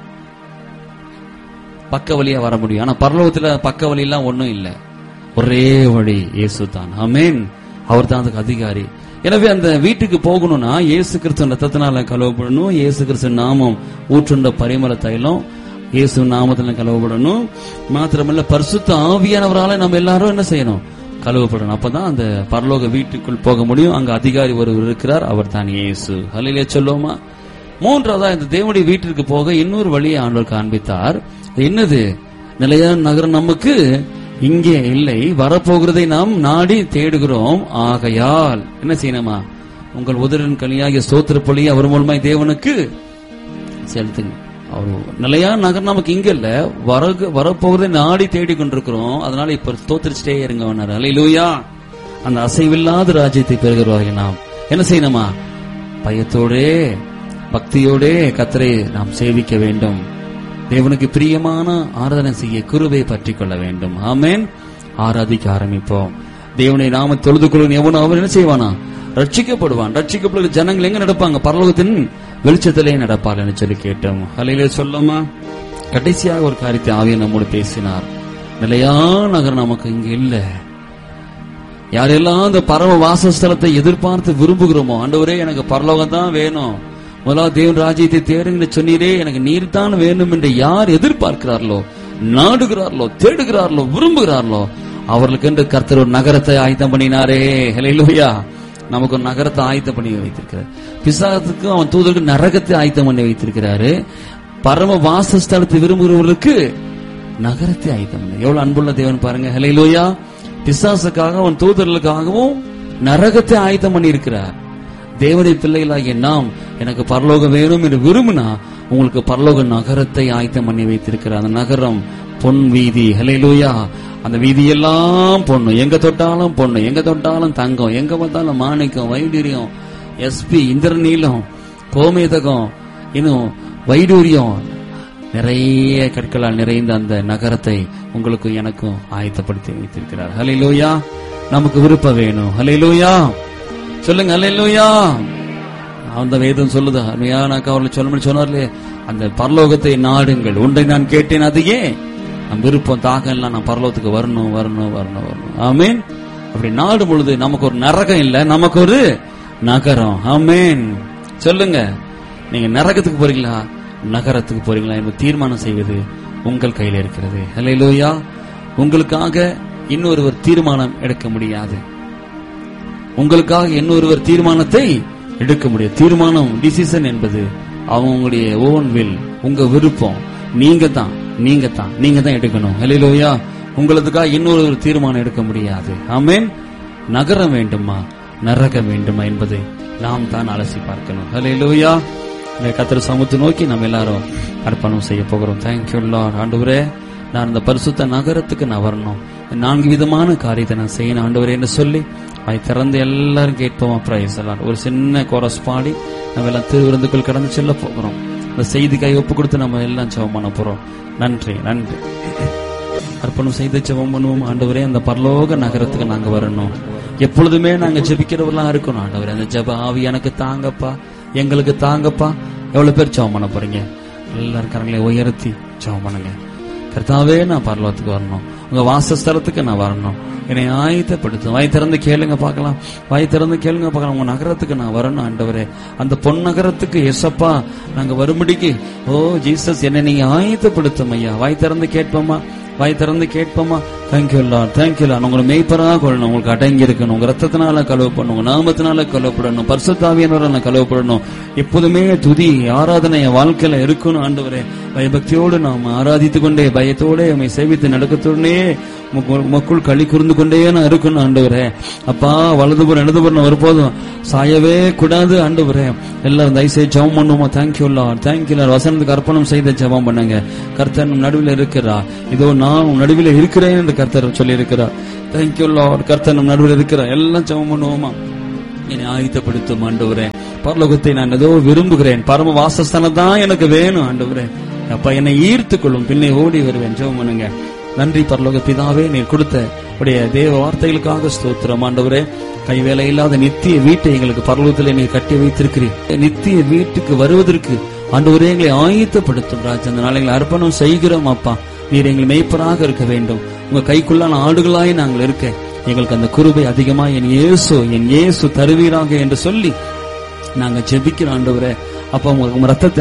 பக்க வழியா வர முடியும். ஆனா பரலோகத்துல பக்க வழி எல்லாம் ஒண்ணும் இல்ல. ஒரே வழி இயேசு தான். ஆமென். அவர் தான் அதுக்கு அதிகாரி. எனவே அந்த வீட்டுக்கு போகணும்னா இயேசு கிறிஸ்து ரத்தத்தினால கழுவப்படணும். இயேசு கிறிஸ்து நாமம் ஊற்றுண்ட பரிமள தைலம் இயேசு நாமத்துல கழுவப்படணும். மாத்திரமல்ல பரிசுத்த ஆவியானவரால நம்ம எல்லாரும் என்ன செய்யணும்? கழுவப்படணும். அப்பதான் அந்த பரலோக வீட்டுக்குள் போக முடியும். அங்க அதிகாரி ஒருவர் இருக்கிறார். அவர் தான் இயேசு. ஹல்லேலூயா சொல்லுவோமா? மூன்றாவதா, இந்த தேவனுடைய வீட்டிற்கு போக இன்னொரு வழியை ஆண்டவர் காண்பித்தார். என்னது? நிலையான நகரம் நமக்கு இங்கே இல்லை, வரப்போகிறதை நாம் நாடி தேடுகிறோம். ஆகையால் என்ன செய்யணுமா? உங்கள் உதரின் கனியாகிய ஸ்தோத்திர பலியை அவர் மூலமாய் தேவனுக்கு செலுத்துங்க. அவர் நிலையான நகரம் நமக்கு இங்க இல்ல, வர வரப்போகிறதை நாடி தேடி கொண்டிருக்கிறோம். அதனால இப்ப ஸ்தோத்திரிச்சிட்டே இருங்க. ஹல்லேலூயா. அந்த அசைவில்லாத ராஜ்யத்தை பெறுகிறவர்கள் நாம் என்ன செய்யணுமா? பயத்தோடே பக்தியோடே கர்த்தரை நாம் சேவிக்க வேண்டும். தேவனுக்கு பிரியமான ஆராதனை செய்ய கிருபையை பற்றி கொள்ள வேண்டும். ஆமென். ஆராதிக்க ஆரம்பிப்போம். தேவனை நாம தொழுது கொள்ளும் எவனும் அவன் என்ன செய்வானா? ரட்சிக்கப்படுவான். ரட்சிக்கப்படுகிற ஜனங்கள் எங்க நடப்பாங்க? பரலோகத்தின் வெளிச்சத்திலே நடப்பார் என்று சொல்லி கேட்டோம். ஹல்லேலூயா சொல்லாமா? கடைசியாக ஒரு காரியத்தை ஆவியானவர் நம்மோடு பேசினார். நிலையான நகரம் நமக்கு இங்க இல்ல. யாரெல்லாம் அந்த பரம வாசஸ்தலத்தை எதிர்பார்த்து விரும்புகிறோமோ, ஆண்டவரே எனக்கு பரலோகம் தான் வேணும், முதலாவது தேவன் ராஜ்யத்தை தேடுங்க சொன்னீரே, எனக்கு நீர் தான் வேணும் என்று யார் எதிர்பார்க்கிறார்களோ, நாடுகிறார்களோ, தேடுகிறார்களோ, விரும்புகிறார்களோ, அவர்களுக்கு என்று கர்த்தர் ஒரு நகரத்தை ஆயத்தம் பண்ணினாரே. ஹல்லேலூயா. நமக்கு ஒரு நகரத்தை ஆயத்தம் பண்ணி வைத்திருக்கிறார். பிசாசுக்கு அவன் தூதருக்கு நரகத்தை ஆயத்தம் பண்ணி வைத்திருக்கிறாரு. பரம வாசஸ்தலத்தை விரும்புகிறவர்களுக்கு நகரத்தை ஆயத்தம் பண்ணி. எவ்வளவு அன்புள்ள தேவன் பாருங்க. ஹல்லேலூயா. பிசாசுக்காக அவன் தூதர்களுக்காகவும் நரகத்தை ஆயத்தம் பண்ணி இருக்கிறார். தேவனுடைய பிள்ளைகளாகிய நாம் எனக்கு பரலோகம் வேணும் என்று விரும்பினா உங்களுக்கு பரலோக நகரத்தை ஆயத்தம் பண்ணி வைத்திருக்கிறார். அந்த நகரம் பொன் வீதி. ஹல்லேலூயா. அந்த வீதியெல்லாம் பொண்ணு, எங்க தொட்டாலும் பொண்ணு, எங்க தொட்டாலும் தங்கம், எங்க பார்த்தாலும் மாணிக்கம், வைடூரியம், எஸ்பி, இந்திரநீலம், கோமேதகம், இன்னும் வைடூரியம், நிறைய கற்களால் நிறைந்த அந்த நகரத்தை உங்களுக்கு எனக்கும் ஆயத்தப்படுத்தி வைத்திருக்கிறார். ஹல்லேலூயா. நமக்கு விருப்பம் வேணும். ஹல்லேலூயா சொல்லுங்க. ஹல்லேலூயா. அந்த வேதம் சொல்லுது. அவர்கள் சொல்ல சொன்னார்லே, அந்த பரலோகத்தை நாடுங்கள், ஒன்றை நான் கேட்டேன், அதையே நம் விருப்பம் தாகம் எல்லாம் நான் பரலோகத்துக்கு வரணும் வரணும் வரணும் வரணும். ஆமேன். அப்படி நாடும் பொழுது நமக்கு ஒரு நரகம் இல்ல, நமக்கு ஒரு நகரம். ஆமேன். சொல்லுங்க, நீங்க நரகத்துக்கு போறீங்களா நகரத்துக்கு போறீங்களா என்று தீர்மானம் செய்வது உங்கள் கையில் இருக்கிறது. ஹல்லேலூயா. உங்களுக்காக இன்னொருவர் தீர்மானம் எடுக்க முடியாது. உங்களுக்காக இன்னொருவர் தீர்மானத்தை எடுக்க முடியாது. தீர்மானம், டிசிஷன் என்பது அவங்களுடைய ஓன் வில், உங்க விருப்பம். நீங்க தான் நீங்க தான் நீங்க தான் எடுக்கணும். ஹல்லேலூயா. உங்களுக்காக இன்னொரு தீர்மானம் எடுக்க முடியாது. ஆமென். நகரம் வேண்டுமா நரகம் வேண்டுமா என்பதை நாம் தான் அலசி பார்க்கணும். ஹல்லேலூயா. இந்த கர்த்தர் சமூகத்தை நோக்கி நம்ம எல்லாரும் அர்ப்பணம் செய்ய போகிறோம். Thank you Lord. ஆண்டவரே, நான் இந்த பரிசுத்த நகரத்துக்கு நான் வரணும், நான்கு விதமான காரியத்தை நான் செய்யணும் ஆண்டவரே என்று சொல்லி அதை திறந்து எல்லாரும் கேட்போமா? பிரைஸ் எல்லாம் ஒரு சின்ன கோரஸ் பாடி நம்ம எல்லாம் திருவிருந்துக்குள் கடந்து செல்ல போகிறோம். இந்த செய்திக்காய் ஒப்பு கொடுத்து நம்ம எல்லாம் ஜெபம் பண்ண போறோம். நன்றி நன்றி. அர்ப்பணம் செய்து ஜெபம் பண்ணுவோம். ஆண்டவரே, அந்த பரலோக நகரத்துக்கு நாங்க வரணும். எப்பொழுதுமே நாங்க ஜெபிக்கிறவர்களா இருக்கணும். ஆண்டவரே, அந்த ஜெப ஆவி எனக்கு தாங்கப்பா, எங்களுக்கு தாங்கப்பா. எவ்வளவு பேர் ஜெபம் பண்ண போறீங்க? எல்லாரும் கரங்களை உயர்த்தி ஜெபம் பண்ணுங்க. கர்த்தாவே, நான் பரலோகத்துக்கு வரணும், உங்க வாசஸ்தலத்துக்கு நான் வரணும், என்னை ஆயத்தப்படுத்தும். வாய் திறந்து கேளுங்க பார்க்கலாம். வாய் திறந்து கேளுங்க பார்க்கலாம். உங்க நகரத்துக்கு நான் வரணும் ஆண்டவரே. அந்த பொன் நகரத்துக்கு எசப்பா நாங்க வரும்படிக்கு ஓ ஜீசஸ் என்னை நீங்க ஆயத்தப்படுத்தும் ஐயா. வாய் திறந்து கேட்போமா? வாய் திறந்து கேட்போமா? Thank you Lord, thank you Lord. உங்களை மேய்ப்பராக கொள்ளணும், உங்களுக்கு அடங்கி இருக்கணும், உங்க ரத்தத்தினால கழுவப்படணும், உங்க நாமத்தினால கழுவப்படணும், பரிசுத்தாவியானவரால கழுவப்படணும். எப்போதுமே துதி ஆராதனை வாழ்க்கையில இருக்கணும் ஆண்டவரே. பயபக்தியோடு நாம் ஆராதித்துக் கொண்டே, பயத்தோட உம்மை சேவித்து நடக்கத்தோடனே மக்கள் களி கூர்ந்து கொண்டே நான் இருக்கணும் ஆண்டவரே. அப்பா, வலதுபுறம் இடதுபுறம் ஒருபோதும் சாயவே கூடாது ஆண்டவரே. எல்லாரும் தயவுசெய்து ஜெபம் பண்ணுவோமா? Thank you Lord, thank you Lord. வசனத்துக்கு அர்ப்பணம் செய்த ஜெபம் பண்ணுங்க. கர்த்தர் நடுவில் இருக்கிறார். இதோ நான் நடுவில் இருக்கிறேன் என்று கர்த்தர் சொல்லி இருக்கிறார். Thank you Lord. கர்த்தர் நம் நடுவில் இருக்கிறார். எல்லாம் ஜெபம் பண்ணுவோமா? என்னை ஆயத்தப்படுத்தும் ஆண்டவரே. பரலோகத்தை நான் ஏதோ விரும்புகிறேன், பரம வாசஸ்தானம் தான் எனக்கு வேணும் ஆண்டவரே. அப்பா, என்னை ஈர்த்துக் கொள்ளும், பின்னே ஓடி வருவேன். ஜெபம் பண்ணுங்க. நன்றி பரலோக பிதாவே, நீர் கொடுத்த உடைய தேவ வார்த்தைகளுக்காக ஸ்தோத்திரம் ஆண்டவரே. கைவேலை இல்லாத நித்திய வீட்டை எங்களுக்கு பரலோகத்திலே நீர் கட்டி வைத்திருக்கிறீர். நித்திய வீட்டுக்கு வருவதற்கு ஆண்டவரே எங்களை ஆயத்தப்படுத்தும் ராஜா. அந்த நாளைகளை அர்ப்பணம் செய்கிறோம் அப்பா. நீர் எங்கள் மேய்ப்பராக இருக்க வேண்டும். உங்க கைக்குள்ளான ஆடுகளாய் நாங்கள் இருக்க எங்களுக்கு அந்த கிருபை அதிகமா என் இயேசு என் இயேசு தருவீராக என்று சொல்லி நாங்க ஜெபிக்கிறோம் ஆண்டவரே. அப்பா, உங்க ரத்தத்தை